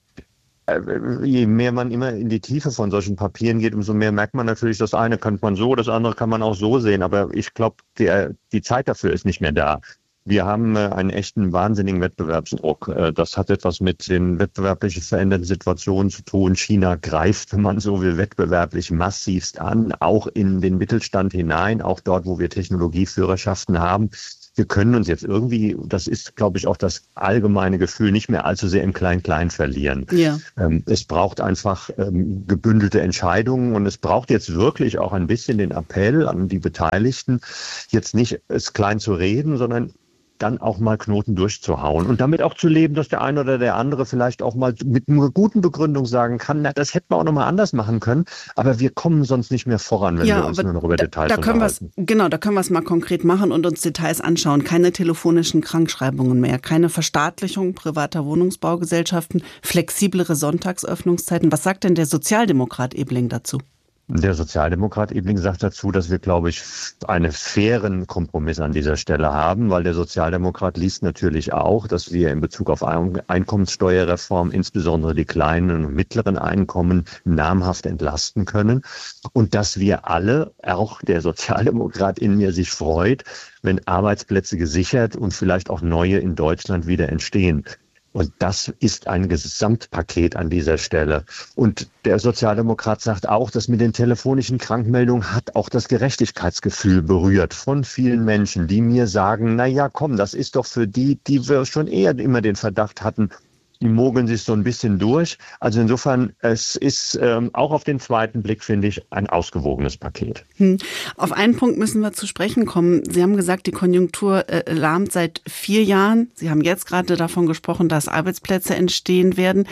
Je mehr man immer in die Tiefe von solchen Papieren geht, umso mehr merkt man natürlich, das eine kann man so, das andere kann man auch so sehen. Aber ich glaube, die Zeit dafür ist nicht mehr da. Wir haben einen echten wahnsinnigen Wettbewerbsdruck. Das hat etwas mit den wettbewerblich veränderten Situationen zu tun. China greift, wenn man so will, wettbewerblich massivst an, auch in den Mittelstand hinein, auch dort, wo wir Technologieführerschaften haben. Wir können uns jetzt irgendwie, das ist, glaube ich, auch das allgemeine Gefühl, nicht mehr allzu sehr im Klein-Klein verlieren. Ja. Ähm, es braucht einfach ähm, gebündelte Entscheidungen und es braucht jetzt wirklich auch ein bisschen den Appell an die Beteiligten, jetzt nicht es klein zu reden, sondern dann auch mal Knoten durchzuhauen und damit auch zu leben, dass der eine oder der andere vielleicht auch mal mit einer guten Begründung sagen kann, na, das hätten wir auch noch mal anders machen können, aber wir kommen sonst nicht mehr voran, wenn ja, wir uns nur noch über da, Details da können unterhalten. Genau, da können wir es mal konkret machen und uns Details anschauen. Keine telefonischen Krankschreibungen mehr, keine Verstaatlichung privater Wohnungsbaugesellschaften, flexiblere Sonntagsöffnungszeiten. Was sagt denn der Sozialdemokrat Ebling dazu? Der Sozialdemokrat Ebling sagt dazu, dass wir, glaube ich, einen fairen Kompromiss an dieser Stelle haben, weil der Sozialdemokrat liest natürlich auch, dass wir in Bezug auf Einkommenssteuerreform insbesondere die kleinen und mittleren Einkommen namhaft entlasten können und dass wir alle, auch der Sozialdemokrat in mir, sich freut, wenn Arbeitsplätze gesichert und vielleicht auch neue in Deutschland wieder entstehen. Und das ist ein Gesamtpaket an dieser Stelle. Und der Sozialdemokrat sagt auch, dass mit den telefonischen Krankmeldungen hat auch das Gerechtigkeitsgefühl berührt von vielen Menschen, die mir sagen, na ja, komm, das ist doch für die, die wir schon eher immer den Verdacht hatten, die mogeln sich so ein bisschen durch. Also insofern, es ist ähm, auch auf den zweiten Blick, finde ich, ein ausgewogenes Paket. Hm. Auf einen Punkt müssen wir zu sprechen kommen. Sie haben gesagt, die Konjunktur äh, lahmt seit vier Jahren. Sie haben jetzt gerade davon gesprochen, dass Arbeitsplätze entstehen werden.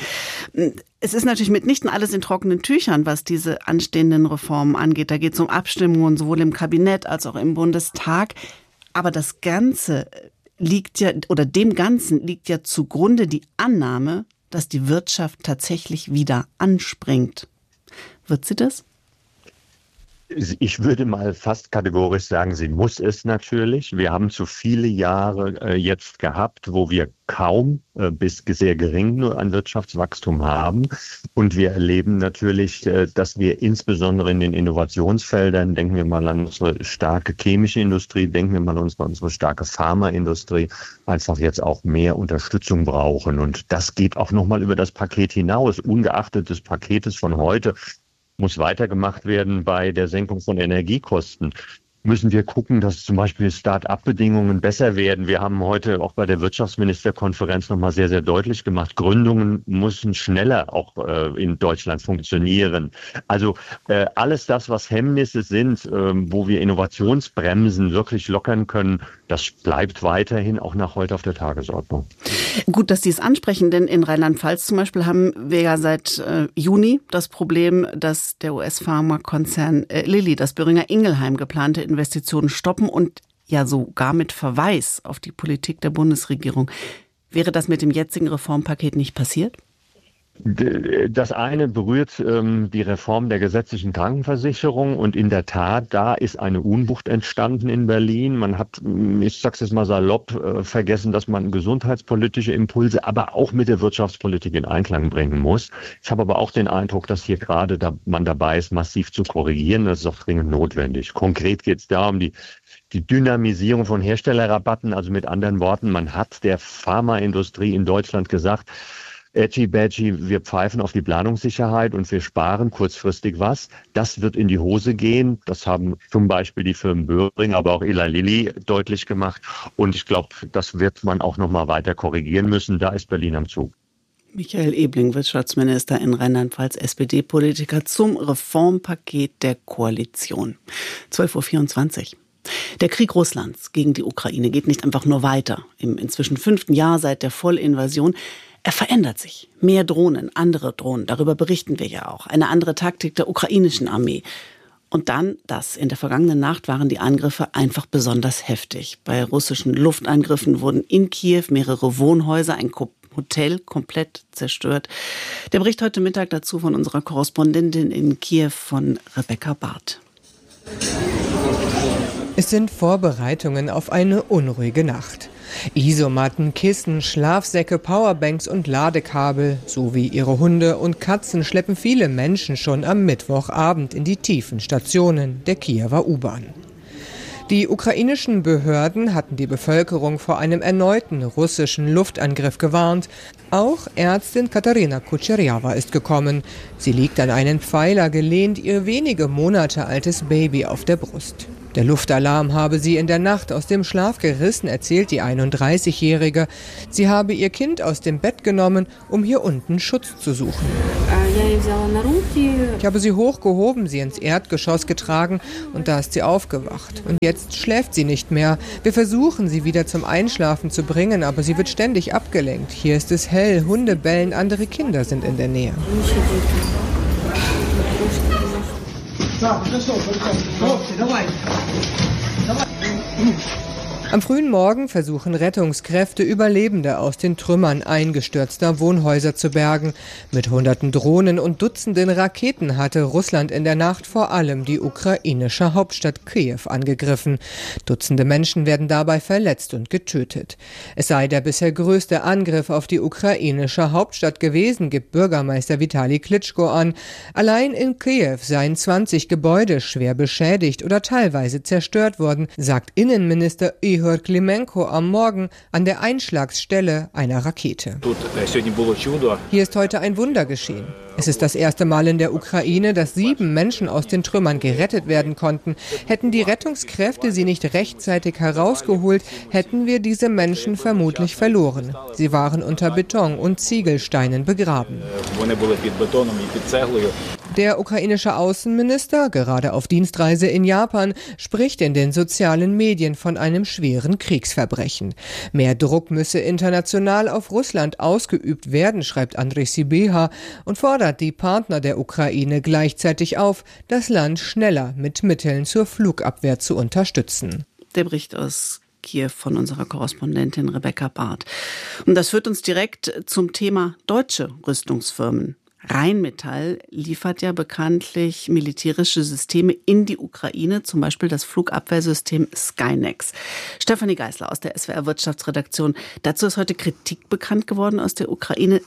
Es ist natürlich mitnichten alles in trockenen Tüchern, was diese anstehenden Reformen angeht. Da geht es um Abstimmungen sowohl im Kabinett als auch im Bundestag. Aber das Ganze liegt ja, oder dem Ganzen liegt ja zugrunde die Annahme, dass die Wirtschaft tatsächlich wieder anspringt. Wird sie das? Ich würde mal fast kategorisch sagen, sie muss es natürlich. Wir haben zu viele Jahre äh, jetzt gehabt, wo wir kaum äh, bis sehr gering nur an Wirtschaftswachstum haben. Und wir erleben natürlich, äh, dass wir insbesondere in den Innovationsfeldern, denken wir mal an unsere starke chemische Industrie, denken wir mal an unsere, unsere starke Pharmaindustrie, einfach jetzt auch mehr Unterstützung brauchen. Und das geht auch nochmal über das Paket hinaus, ungeachtet des Paketes von heute. Muss weitergemacht werden bei der Senkung von Energiekosten. Müssen wir gucken, dass zum Beispiel Start-up-Bedingungen besser werden. Wir haben heute auch bei der Wirtschaftsministerkonferenz nochmal sehr, sehr deutlich gemacht, Gründungen müssen schneller auch äh, in Deutschland funktionieren. Also äh, alles das, was Hemmnisse sind, äh, wo wir Innovationsbremsen wirklich lockern können, das bleibt weiterhin auch nach heute auf der Tagesordnung. Gut, dass Sie es ansprechen, denn in Rheinland-Pfalz zum Beispiel haben wir ja seit äh, Juni das Problem, dass der U S-Pharmakonzern äh, Lilly, das Boehringer Ingelheim geplante Investitionen stoppen und ja sogar mit Verweis auf die Politik der Bundesregierung. Wäre das mit dem jetzigen Reformpaket nicht passiert? Das eine berührt ähm, die Reform der gesetzlichen Krankenversicherung und in der Tat, da ist eine Unwucht entstanden in Berlin. Man hat, ich sag's jetzt mal salopp, äh, vergessen, dass man gesundheitspolitische Impulse, aber auch mit der Wirtschaftspolitik in Einklang bringen muss. Ich habe aber auch den Eindruck, dass hier gerade da, man dabei ist, massiv zu korrigieren. Das ist auch dringend notwendig. Konkret geht es da um die Die Dynamisierung von Herstellerrabatten, also mit anderen Worten, man hat der Pharmaindustrie in Deutschland gesagt, Edgy Badgy, wir pfeifen auf die Planungssicherheit und wir sparen kurzfristig was. Das wird in die Hose gehen. Das haben zum Beispiel die Firmen Boehringer, aber auch Eli Lilly deutlich gemacht. Und ich glaube, das wird man auch noch mal weiter korrigieren müssen. Da ist Berlin am Zug. Michael Ebling, Wirtschaftsminister in Rheinland-Pfalz, S P D-Politiker zum Reformpaket der Koalition. zwölf Uhr vierundzwanzig. Der Krieg Russlands gegen die Ukraine geht nicht einfach nur weiter. Im inzwischen fünften Jahr seit der Vollinvasion. Er verändert sich. Mehr Drohnen, andere Drohnen, darüber berichten wir ja auch. Eine andere Taktik der ukrainischen Armee. Und dann das. In der vergangenen Nacht waren die Angriffe einfach besonders heftig. Bei russischen Luftangriffen wurden in Kiew mehrere Wohnhäuser, ein Hotel komplett zerstört. Der Bericht heute Mittag dazu von unserer Korrespondentin in Kiew von Rebecca Barth. Es sind Vorbereitungen auf eine unruhige Nacht. Isomatten, Kissen, Schlafsäcke, Powerbanks und Ladekabel sowie ihre Hunde und Katzen schleppen viele Menschen schon am Mittwochabend in die tiefen Stationen der Kiewer U-Bahn. Die ukrainischen Behörden hatten die Bevölkerung vor einem erneuten russischen Luftangriff gewarnt. Auch Ärztin Katarina Kucherjawa ist gekommen. Sie liegt an einen Pfeiler gelehnt, ihr wenige Monate altes Baby auf der Brust. Der Luftalarm habe sie in der Nacht aus dem Schlaf gerissen, erzählt die einunddreißigjährige. Sie habe ihr Kind aus dem Bett genommen, um hier unten Schutz zu suchen. Ich habe sie hochgehoben, sie ins Erdgeschoss getragen und da ist sie aufgewacht. Und jetzt schläft sie nicht mehr. Wir versuchen, sie wieder zum Einschlafen zu bringen, aber sie wird ständig abgelenkt. Hier ist es hell, Hunde bellen, andere Kinder sind in der Nähe. Am frühen Morgen versuchen Rettungskräfte, Überlebende aus den Trümmern eingestürzter Wohnhäuser zu bergen. Mit hunderten Drohnen und Dutzenden Raketen hatte Russland in der Nacht vor allem die ukrainische Hauptstadt Kiew angegriffen. Dutzende Menschen werden dabei verletzt und getötet. Es sei der bisher größte Angriff auf die ukrainische Hauptstadt gewesen, gibt Bürgermeister Vitali Klitschko an. Allein in Kiew seien zwanzig Gebäude schwer beschädigt oder teilweise zerstört worden, sagt Innenminister Ihor Klimenko am Morgen an der Einschlagsstelle einer Rakete. Hier ist heute ein Wunder geschehen. Es ist das erste Mal in der Ukraine, dass sieben Menschen aus den Trümmern gerettet werden konnten. Hätten die Rettungskräfte sie nicht rechtzeitig herausgeholt, hätten wir diese Menschen vermutlich verloren. Sie waren unter Beton und Ziegelsteinen begraben. Der ukrainische Außenminister, gerade auf Dienstreise in Japan, spricht in den sozialen Medien von einem schweren Kriegsverbrechen. Mehr Druck müsse international auf Russland ausgeübt werden, schreibt Andrei Sibiha und fordert die Partner der Ukraine gleichzeitig auf, das Land schneller mit Mitteln zur Flugabwehr zu unterstützen. Der Bericht aus Kiew von unserer Korrespondentin Rebecca Barth. Und das führt uns direkt zum Thema deutsche Rüstungsfirmen. Rheinmetall liefert ja bekanntlich militärische Systeme in die Ukraine, zum Beispiel das Flugabwehrsystem Skynex. Stefanie Geisler aus der S W R Wirtschaftsredaktion. Dazu ist heute Kritik bekannt geworden aus der Ukraine.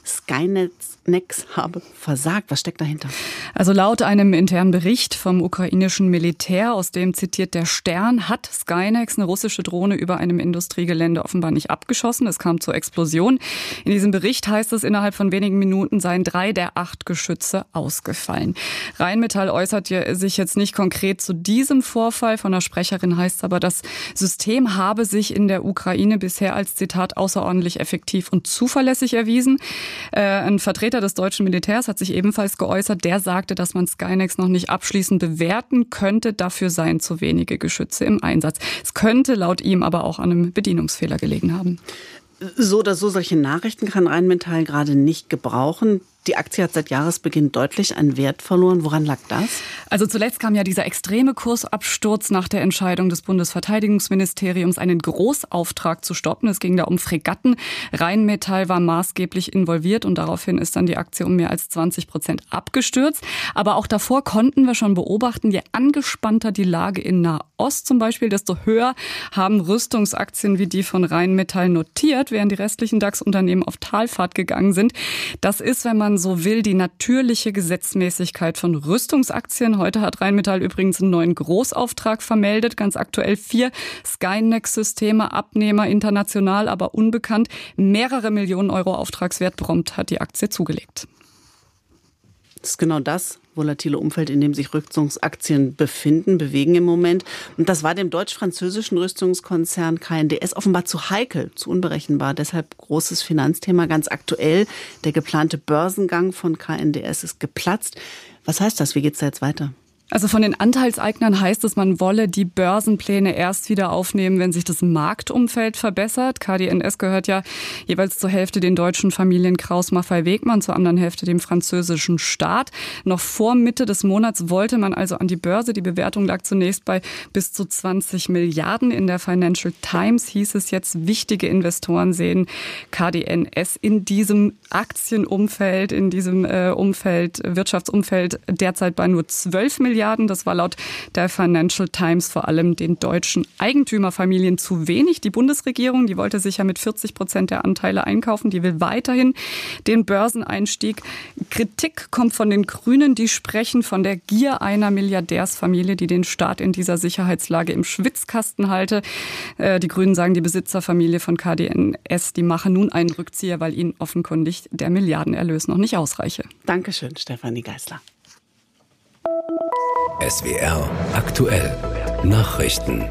Skynex habe versagt. Was steckt dahinter? Also laut einem internen Bericht vom ukrainischen Militär, aus dem zitiert der Stern, hat Skynex eine russische Drohne über einem Industriegelände offenbar nicht abgeschossen. Es kam zur Explosion. In diesem Bericht heißt es, innerhalb von wenigen Minuten seien drei der acht Geschütze ausgefallen. Rheinmetall äußert sich jetzt nicht konkret zu diesem Vorfall. Von der Sprecherin heißt es aber, das System habe sich in der Ukraine bisher als, Zitat, außerordentlich effektiv und zuverlässig erwiesen. Äh, ein Vertreter des deutschen Militärs hat sich ebenfalls geäußert. Der sagte, dass man Skynex noch nicht abschließend bewerten könnte. Dafür seien zu wenige Geschütze im Einsatz. Es könnte laut ihm aber auch an einem Bedienungsfehler gelegen haben. So oder so, solche Nachrichten kann Rheinmetall gerade nicht gebrauchen. Die Aktie hat seit Jahresbeginn deutlich an Wert verloren. Woran lag das? Also zuletzt kam ja dieser extreme Kursabsturz nach der Entscheidung des Bundesverteidigungsministeriums, einen Großauftrag zu stoppen. Es ging da um Fregatten. Rheinmetall war maßgeblich involviert und daraufhin ist dann die Aktie um mehr als zwanzig Prozent abgestürzt. Aber auch davor konnten wir schon beobachten, je angespannter die Lage in Nahost zum Beispiel, desto höher haben Rüstungsaktien wie die von Rheinmetall notiert, während die restlichen DAX-Unternehmen auf Talfahrt gegangen sind. Das ist, wenn man so will, die natürliche Gesetzmäßigkeit von Rüstungsaktien. Heute hat Rheinmetall übrigens einen neuen Großauftrag vermeldet, ganz aktuell vier Skynex-Systeme, Abnehmer international, aber unbekannt. Mehrere Millionen Euro Auftragswert, prompt hat die Aktie zugelegt. Das ist genau das volatile Umfeld, in dem sich Rüstungsaktien befinden, bewegen im Moment. Und das war dem deutsch-französischen Rüstungskonzern K N D S offenbar zu heikel, zu unberechenbar. Deshalb großes Finanzthema, ganz aktuell. Der geplante Börsengang von K N D S ist geplatzt. Was heißt das? Wie geht's da jetzt weiter? Also von den Anteilseignern heißt es, man wolle die Börsenpläne erst wieder aufnehmen, wenn sich das Marktumfeld verbessert. K D N S gehört ja jeweils zur Hälfte den deutschen Familien Kraus-Maffei-Wegmann, zur anderen Hälfte dem französischen Staat. Noch vor Mitte des Monats wollte man also an die Börse. Die Bewertung lag zunächst bei bis zu zwanzig Milliarden. In der Financial Times hieß es jetzt, wichtige Investoren sehen K D N S in diesem Aktienumfeld, in diesem äh, Umfeld, Wirtschaftsumfeld derzeit bei nur zwölf Milliarden. Milliarden. Das war laut der Financial Times vor allem den deutschen Eigentümerfamilien zu wenig. Die Bundesregierung, die wollte sich ja mit vierzig Prozent der Anteile einkaufen. Die will weiterhin den Börseneinstieg. Kritik kommt von den Grünen, die sprechen von der Gier einer Milliardärsfamilie, die den Staat in dieser Sicherheitslage im Schwitzkasten halte. Die Grünen sagen, die Besitzerfamilie von K D N S, die mache nun einen Rückzieher, weil ihnen offenkundig der Milliardenerlös noch nicht ausreiche. Dankeschön, Stefanie Geisler. S W R aktuell Nachrichten.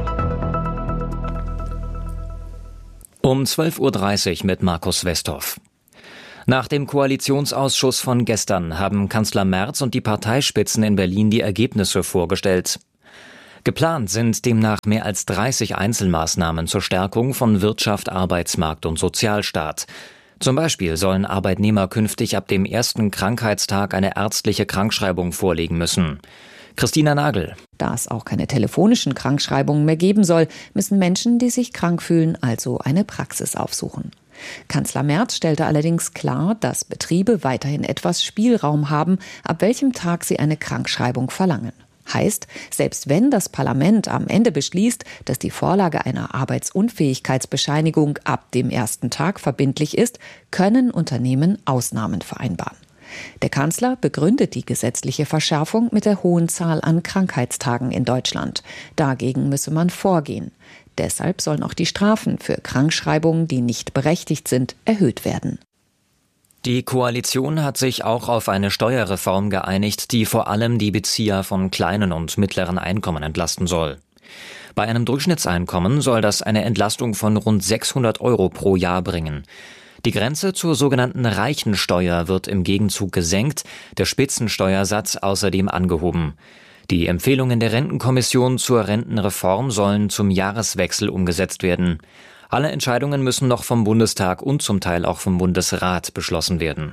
Um zwölf Uhr dreißig mit Markus Westhoff. Nach dem Koalitionsausschuss von gestern haben Kanzler Merz und die Parteispitzen in Berlin die Ergebnisse vorgestellt. Geplant sind demnach mehr als dreißig Einzelmaßnahmen zur Stärkung von Wirtschaft, Arbeitsmarkt und Sozialstaat. Zum Beispiel sollen Arbeitnehmer künftig ab dem ersten Krankheitstag eine ärztliche Krankschreibung vorlegen müssen. Christina Nagel. Da es auch keine telefonischen Krankschreibungen mehr geben soll, müssen Menschen, die sich krank fühlen, also eine Praxis aufsuchen. Kanzler Merz stellte allerdings klar, dass Betriebe weiterhin etwas Spielraum haben, ab welchem Tag sie eine Krankschreibung verlangen. Heißt, selbst wenn das Parlament am Ende beschließt, dass die Vorlage einer Arbeitsunfähigkeitsbescheinigung ab dem ersten Tag verbindlich ist, können Unternehmen Ausnahmen vereinbaren. Der Kanzler begründet die gesetzliche Verschärfung mit der hohen Zahl an Krankheitstagen in Deutschland. Dagegen müsse man vorgehen. Deshalb sollen auch die Strafen für Krankschreibungen, die nicht berechtigt sind, erhöht werden. Die Koalition hat sich auch auf eine Steuerreform geeinigt, die vor allem die Bezieher von kleinen und mittleren Einkommen entlasten soll. Bei einem Durchschnittseinkommen soll das eine Entlastung von rund sechshundert Euro pro Jahr bringen. Die Grenze zur sogenannten Reichensteuer wird im Gegenzug gesenkt, der Spitzensteuersatz außerdem angehoben. Die Empfehlungen der Rentenkommission zur Rentenreform sollen zum Jahreswechsel umgesetzt werden. Alle Entscheidungen müssen noch vom Bundestag und zum Teil auch vom Bundesrat beschlossen werden.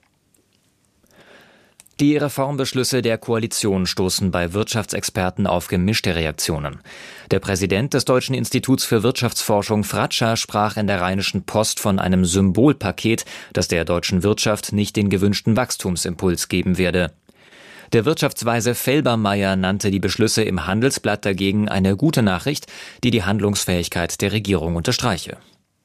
Die Reformbeschlüsse der Koalition stoßen bei Wirtschaftsexperten auf gemischte Reaktionen. Der Präsident des Deutschen Instituts für Wirtschaftsforschung Fratscher sprach in der Rheinischen Post von einem Symbolpaket, das der deutschen Wirtschaft nicht den gewünschten Wachstumsimpuls geben werde. Der Wirtschaftsweise Felbermayr nannte die Beschlüsse im Handelsblatt dagegen eine gute Nachricht, die die Handlungsfähigkeit der Regierung unterstreiche.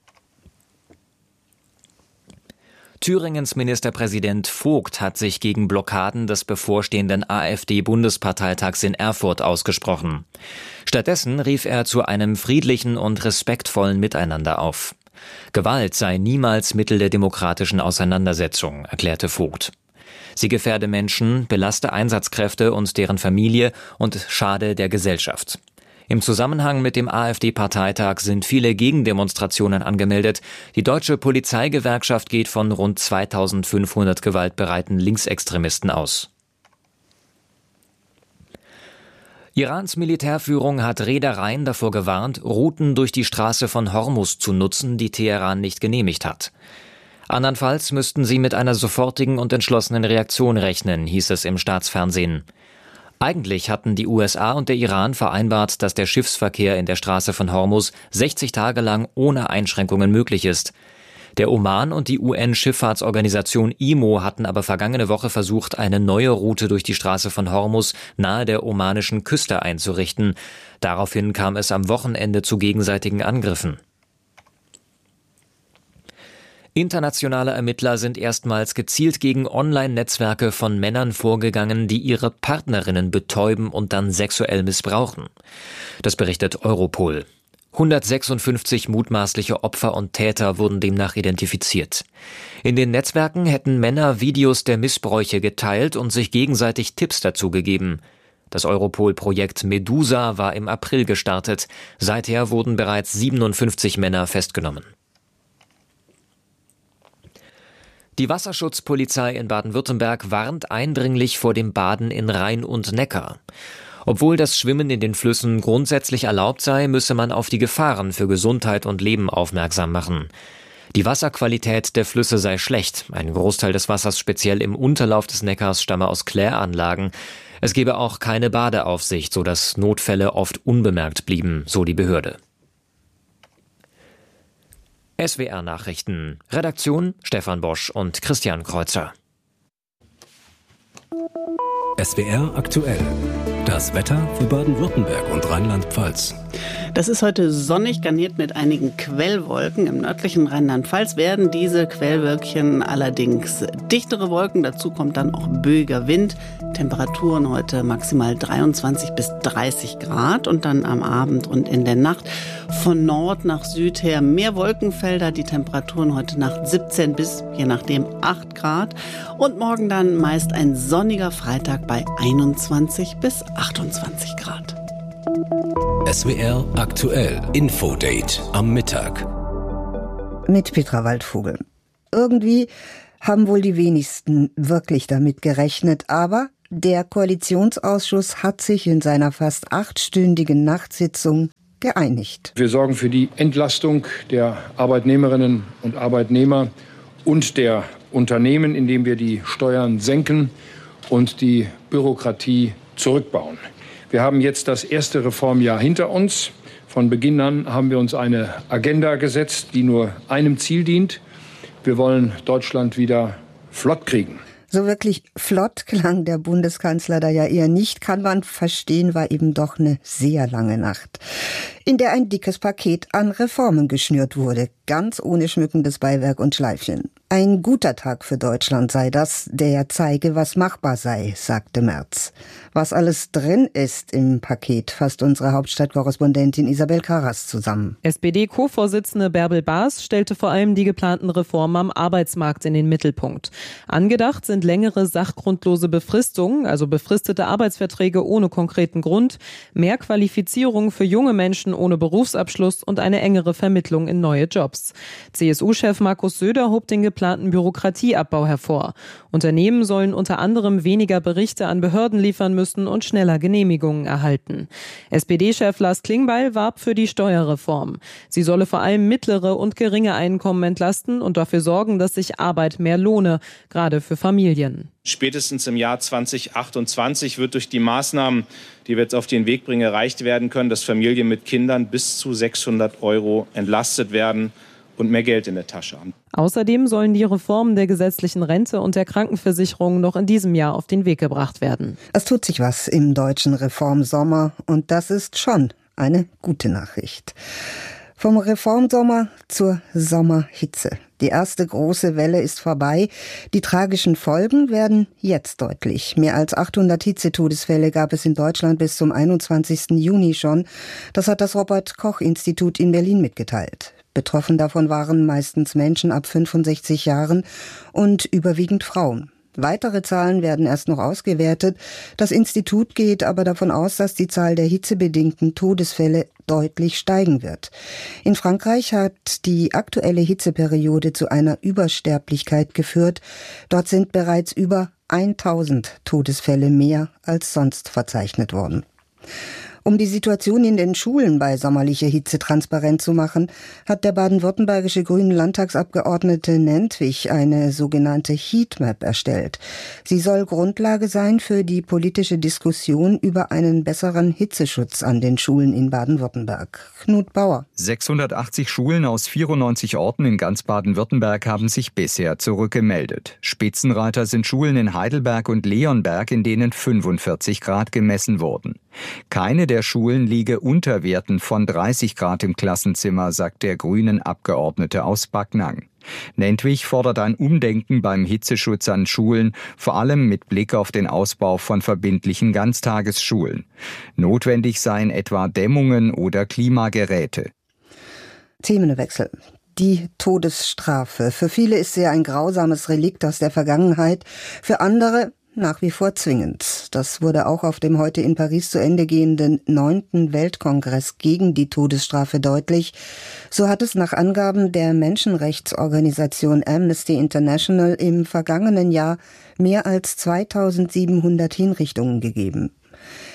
Thüringens Ministerpräsident Vogt hat sich gegen Blockaden des bevorstehenden AfD-Bundesparteitags in Erfurt ausgesprochen. Stattdessen rief er zu einem friedlichen und respektvollen Miteinander auf. Gewalt sei niemals Mittel der demokratischen Auseinandersetzung, erklärte Vogt. Sie gefährde Menschen, belaste Einsatzkräfte und deren Familie und schade der Gesellschaft. Im Zusammenhang mit dem AfD-Parteitag sind viele Gegendemonstrationen angemeldet. Die Deutsche Polizeigewerkschaft geht von rund zweitausendfünfhundert gewaltbereiten Linksextremisten aus. Irans Militärführung hat Reedereien davor gewarnt, Routen durch die Straße von Hormuz zu nutzen, die Teheran nicht genehmigt hat. Andernfalls müssten sie mit einer sofortigen und entschlossenen Reaktion rechnen, hieß es im Staatsfernsehen. Eigentlich hatten die U S A und der Iran vereinbart, dass der Schiffsverkehr in der Straße von Hormuz sechzig Tage lang ohne Einschränkungen möglich ist. Der Oman und die U N-Schifffahrtsorganisation I M O hatten aber vergangene Woche versucht, eine neue Route durch die Straße von Hormuz nahe der omanischen Küste einzurichten. Daraufhin kam es am Wochenende zu gegenseitigen Angriffen. Internationale Ermittler sind erstmals gezielt gegen Online-Netzwerke von Männern vorgegangen, die ihre Partnerinnen betäuben und dann sexuell missbrauchen. Das berichtet Europol. hundertsechsundfünfzig mutmaßliche Opfer und Täter wurden demnach identifiziert. In den Netzwerken hätten Männer Videos der Missbräuche geteilt und sich gegenseitig Tipps dazu gegeben. Das Europol-Projekt Medusa war im April gestartet. Seither wurden bereits siebenundfünfzig Männer festgenommen. Die Wasserschutzpolizei in Baden-Württemberg warnt eindringlich vor dem Baden in Rhein und Neckar. Obwohl das Schwimmen in den Flüssen grundsätzlich erlaubt sei, müsse man auf die Gefahren für Gesundheit und Leben aufmerksam machen. Die Wasserqualität der Flüsse sei schlecht. Ein Großteil des Wassers, speziell im Unterlauf des Neckars, stamme aus Kläranlagen. Es gebe auch keine Badeaufsicht, sodass Notfälle oft unbemerkt blieben, so die Behörde. S W R-Nachrichten. Redaktion Stefan Bosch und Christian Kreuzer. S W R aktuell. Das Wetter für Baden-Württemberg und Rheinland-Pfalz. Das ist heute sonnig, garniert mit einigen Quellwolken. Im nördlichen Rheinland-Pfalz werden diese Quellwölkchen allerdings dichtere Wolken. Dazu kommt dann auch böiger Wind. Temperaturen heute maximal dreiundzwanzig bis dreißig Grad und dann am Abend und in der Nacht von Nord nach Süd her mehr Wolkenfelder. Die Temperaturen heute Nacht siebzehn bis, je nachdem, acht Grad. Und morgen dann meist ein sonniger Freitag bei einundzwanzig bis achtundzwanzig Grad. S W R aktuell. Infodate am Mittag. Mit Petra Waldvogel. Irgendwie haben wohl die wenigsten wirklich damit gerechnet, aber der Koalitionsausschuss hat sich in seiner fast achtstündigen Nachtsitzung geeinigt. Wir sorgen für die Entlastung der Arbeitnehmerinnen und Arbeitnehmer und der Unternehmen, indem wir die Steuern senken und die Bürokratie zurückbauen. Wir haben jetzt das erste Reformjahr hinter uns. Von Beginn an haben wir uns eine Agenda gesetzt, die nur einem Ziel dient. Wir wollen Deutschland wieder flott kriegen. So wirklich flott klang der Bundeskanzler da ja eher nicht, kann man verstehen, war eben doch eine sehr lange Nacht, in der ein dickes Paket an Reformen geschnürt wurde, ganz ohne schmückendes Beiwerk und Schleifchen. Ein guter Tag für Deutschland sei das, der zeige, was machbar sei, sagte Merz. Was alles drin ist im Paket, fasst unsere Hauptstadtkorrespondentin Isabel Karras zusammen. S P D-Co-Vorsitzende Bärbel Baas stellte vor allem die geplanten Reformen am Arbeitsmarkt in den Mittelpunkt. Angedacht sind längere sachgrundlose Befristungen, also befristete Arbeitsverträge ohne konkreten Grund, mehr Qualifizierung für junge Menschen ohne Berufsabschluss und eine engere Vermittlung in neue Jobs. C S U-Chef Markus Söder hob den geplanten Bürokratieabbau hervor. Unternehmen sollen unter anderem weniger Berichte an Behörden liefern müssen und schneller Genehmigungen erhalten. S P D-Chef Lars Klingbeil warb für die Steuerreform. Sie solle vor allem mittlere und geringe Einkommen entlasten und dafür sorgen, dass sich Arbeit mehr lohne, gerade für Familien. Spätestens im Jahr zweitausendachtundzwanzig wird durch die Maßnahmen, die wir jetzt auf den Weg bringen, erreicht werden können, dass Familien mit Kindern bis zu sechshundert Euro entlastet werden und mehr Geld in der Tasche haben. Außerdem sollen die Reformen der gesetzlichen Rente und der Krankenversicherung noch in diesem Jahr auf den Weg gebracht werden. Es tut sich was im deutschen Reformsommer und das ist schon eine gute Nachricht. Vom Reformsommer zur Sommerhitze. Die erste große Welle ist vorbei. Die tragischen Folgen werden jetzt deutlich. Mehr als achthundert Hitzetodesfälle gab es in Deutschland bis zum einundzwanzigsten Juni schon. Das hat das Robert-Koch-Institut in Berlin mitgeteilt. Betroffen davon waren meistens Menschen ab fünfundsechzig Jahren und überwiegend Frauen. Weitere Zahlen werden erst noch ausgewertet. Das Institut geht aber davon aus, dass die Zahl der hitzebedingten Todesfälle deutlich steigen wird. In Frankreich hat die aktuelle Hitzeperiode zu einer Übersterblichkeit geführt. Dort sind bereits über tausend Todesfälle mehr als sonst verzeichnet worden. Um die Situation in den Schulen bei sommerlicher Hitze transparent zu machen, hat der baden-württembergische grünen Landtagsabgeordnete Nentwich eine sogenannte Heatmap erstellt. Sie soll Grundlage sein für die politische Diskussion über einen besseren Hitzeschutz an den Schulen in Baden-Württemberg. Knut Bauer. sechshundertachtzig Schulen aus vierundneunzig Orten in ganz Baden-Württemberg haben sich bisher zurückgemeldet. Spitzenreiter sind Schulen in Heidelberg und Leonberg, in denen fünfundvierzig Grad gemessen wurden. Keine der Schulen liege unter Werten von dreißig Grad im Klassenzimmer, sagt der grünen Abgeordnete aus Backnang. Nentwich fordert ein Umdenken beim Hitzeschutz an Schulen, vor allem mit Blick auf den Ausbau von verbindlichen Ganztagesschulen. Notwendig seien etwa Dämmungen oder Klimageräte. Themenwechsel. Die Todesstrafe. Für viele ist sie ein grausames Relikt aus der Vergangenheit, für andere nach wie vor zwingend. Das wurde auch auf dem heute in Paris zu Ende gehenden neunten Weltkongress gegen die Todesstrafe deutlich. So hat es nach Angaben der Menschenrechtsorganisation Amnesty International im vergangenen Jahr mehr als zweitausendsiebenhundert Hinrichtungen gegeben.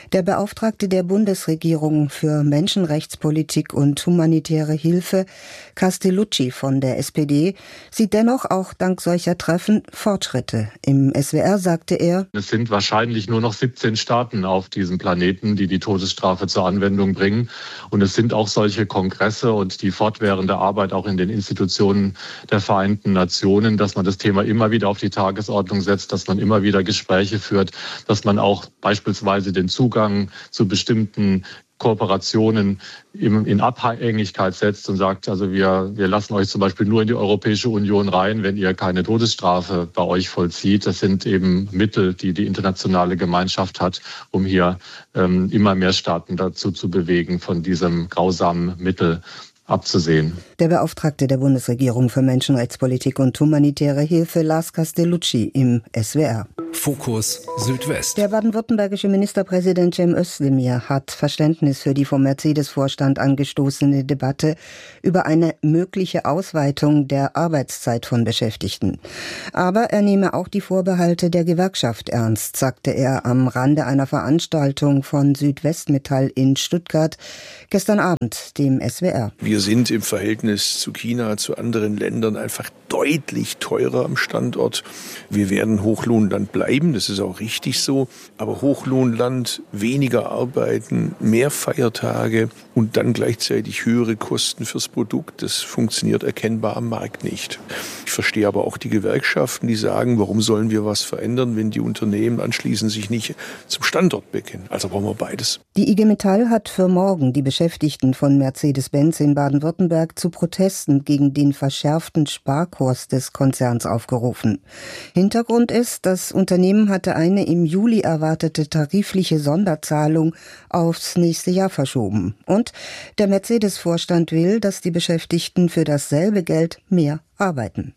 Der Beauftragte der Bundesregierung für Menschenrechtspolitik und humanitäre Hilfe, Castellucci von der S P D, sieht dennoch auch dank solcher Treffen Fortschritte. Im S W R sagte er: Es sind wahrscheinlich nur noch siebzehn Staaten auf diesem Planeten, die die Todesstrafe zur Anwendung bringen. Und es sind auch solche Kongresse und die fortwährende Arbeit auch in den Institutionen der Vereinten Nationen, dass man das Thema immer wieder auf die Tagesordnung setzt, dass man immer wieder Gespräche führt, dass man auch beispielsweise den Zugang zu bestimmten Kooperationen in Abhängigkeit setzt und sagt, also wir, wir lassen euch zum Beispiel nur in die Europäische Union rein, wenn ihr keine Todesstrafe bei euch vollzieht. Das sind eben Mittel, die die internationale Gemeinschaft hat, um hier ähm, immer mehr Staaten dazu zu bewegen, von diesem grausamen Mittel abzusehen. Der Beauftragte der Bundesregierung für Menschenrechtspolitik und humanitäre Hilfe, Lars Castellucci, im S W R. Fokus Südwest. Der baden-württembergische Ministerpräsident Cem Özdemir hat Verständnis für die vom Mercedes-Vorstand angestoßene Debatte über eine mögliche Ausweitung der Arbeitszeit von Beschäftigten. Aber er nehme auch die Vorbehalte der Gewerkschaft ernst, sagte er am Rande einer Veranstaltung von Südwestmetall in Stuttgart gestern Abend, dem S W R. Wir sind im Verhältnis zu China, zu anderen Ländern einfach deutlich teurer am Standort. Wir werden Hochlohnland bleiben, das ist auch richtig so. Aber Hochlohnland, weniger arbeiten, mehr Feiertage und dann gleichzeitig höhere Kosten fürs Produkt, das funktioniert erkennbar am Markt nicht. Ich verstehe aber auch die Gewerkschaften, die sagen, warum sollen wir was verändern, wenn die Unternehmen anschließend sich nicht zum Standort bekennen. Also brauchen wir beides. Die I G Metall hat für morgen die Beschäftigten von Mercedes-Benz in Baden-Württemberg zu Protesten gegen den verschärften Sparkurs des Konzerns aufgerufen. Hintergrund ist, das Unternehmen hatte eine im Juli erwartete tarifliche Sonderzahlung aufs nächste Jahr verschoben. Und der Mercedes-Vorstand will, dass die Beschäftigten für dasselbe Geld mehr arbeiten.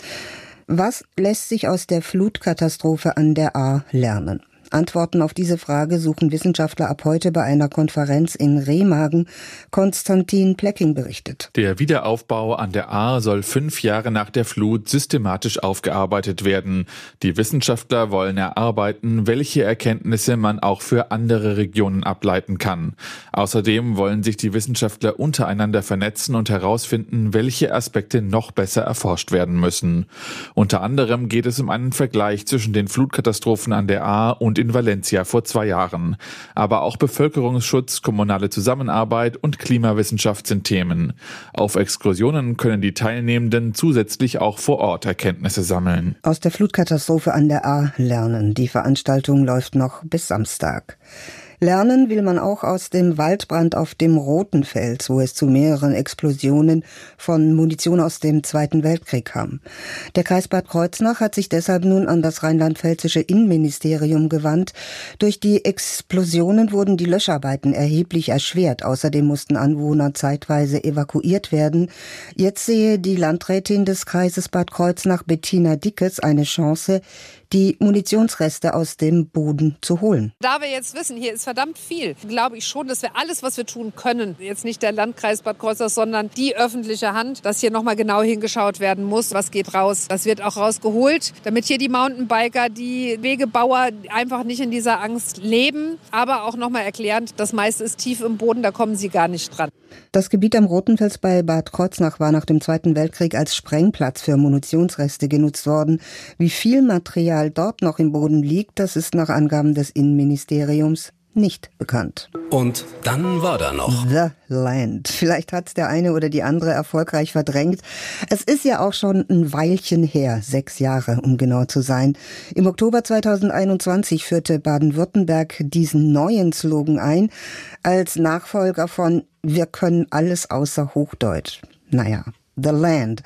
Was lässt sich aus der Flutkatastrophe an der Ahr lernen? Antworten auf diese Frage suchen Wissenschaftler ab heute bei einer Konferenz in Remagen. Konstantin Plecking berichtet. Der Wiederaufbau an der Ahr soll fünf Jahre nach der Flut systematisch aufgearbeitet werden. Die Wissenschaftler wollen erarbeiten, welche Erkenntnisse man auch für andere Regionen ableiten kann. Außerdem wollen sich die Wissenschaftler untereinander vernetzen und herausfinden, welche Aspekte noch besser erforscht werden müssen. Unter anderem geht es um einen Vergleich zwischen den Flutkatastrophen an der Ahr und in Valencia vor zwei Jahren. Aber auch Bevölkerungsschutz, kommunale Zusammenarbeit und Klimawissenschaft sind Themen. Auf Exkursionen können die Teilnehmenden zusätzlich auch vor Ort Erkenntnisse sammeln. Aus der Flutkatastrophe an der Ahr lernen. Die Veranstaltung läuft noch bis Samstag. Lernen will man auch aus dem Waldbrand auf dem Rotenfels, wo es zu mehreren Explosionen von Munition aus dem Zweiten Weltkrieg kam. Der Kreis Bad Kreuznach hat sich deshalb nun an das rheinland-pfälzische Innenministerium gewandt. Durch die Explosionen wurden die Löscharbeiten erheblich erschwert. Außerdem mussten Anwohner zeitweise evakuiert werden. Jetzt sehe die Landrätin des Kreises Bad Kreuznach, Bettina Dickes, eine Chance, die Munitionsreste aus dem Boden zu holen. Da wir jetzt wissen, hier ist verdammt viel, glaube ich schon, dass wir alles, was wir tun können, jetzt nicht der Landkreis Bad Kreuznach, sondern die öffentliche Hand, dass hier nochmal genau hingeschaut werden muss, was geht raus. Das wird auch rausgeholt, damit hier die Mountainbiker, die Wegebauer einfach nicht in dieser Angst leben, aber auch nochmal erklärend, das meiste ist tief im Boden, da kommen sie gar nicht dran. Das Gebiet am Rotenfels bei Bad Kreuznach war nach dem Zweiten Weltkrieg als Sprengplatz für Munitionsreste genutzt worden. Wie viel Material dort noch im Boden liegt, das ist nach Angaben des Innenministeriums nicht bekannt. Und dann war da noch The Land. Vielleicht hat's der eine oder die andere erfolgreich verdrängt. Es ist ja auch schon ein Weilchen her, sechs Jahre, um genau zu sein. Im Oktober zweitausendeinundzwanzig führte Baden-Württemberg diesen neuen Slogan ein, als Nachfolger von Wir können alles außer Hochdeutsch. Naja, The Land.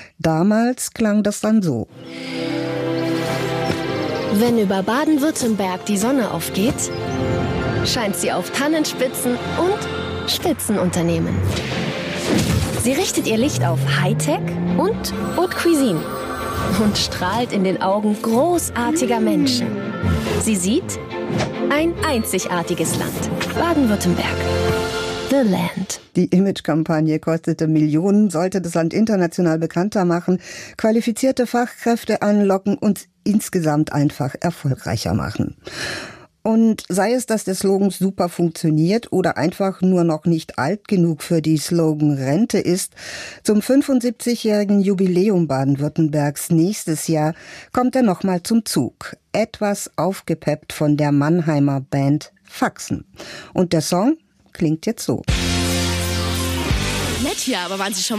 Damals klang das dann so. Wenn über Baden-Württemberg die Sonne aufgeht, scheint sie auf Tannenspitzen und Spitzenunternehmen. Sie richtet ihr Licht auf Hightech und Haute Cuisine und strahlt in den Augen großartiger Menschen. Sie sieht ein einzigartiges Land, Baden-Württemberg. The Land. Die Imagekampagne kostete Millionen, sollte das Land international bekannter machen, qualifizierte Fachkräfte anlocken und insgesamt einfach erfolgreicher machen. Und sei es, dass der Slogan super funktioniert oder einfach nur noch nicht alt genug für die Slogan-Rente ist, zum fünfundsiebzigjährigen Jubiläum Baden-Württembergs nächstes Jahr kommt er nochmal zum Zug. Etwas aufgepeppt von der Mannheimer Band Faxen. Und der Song klingt jetzt so. Nett hier, aber waren Sie schon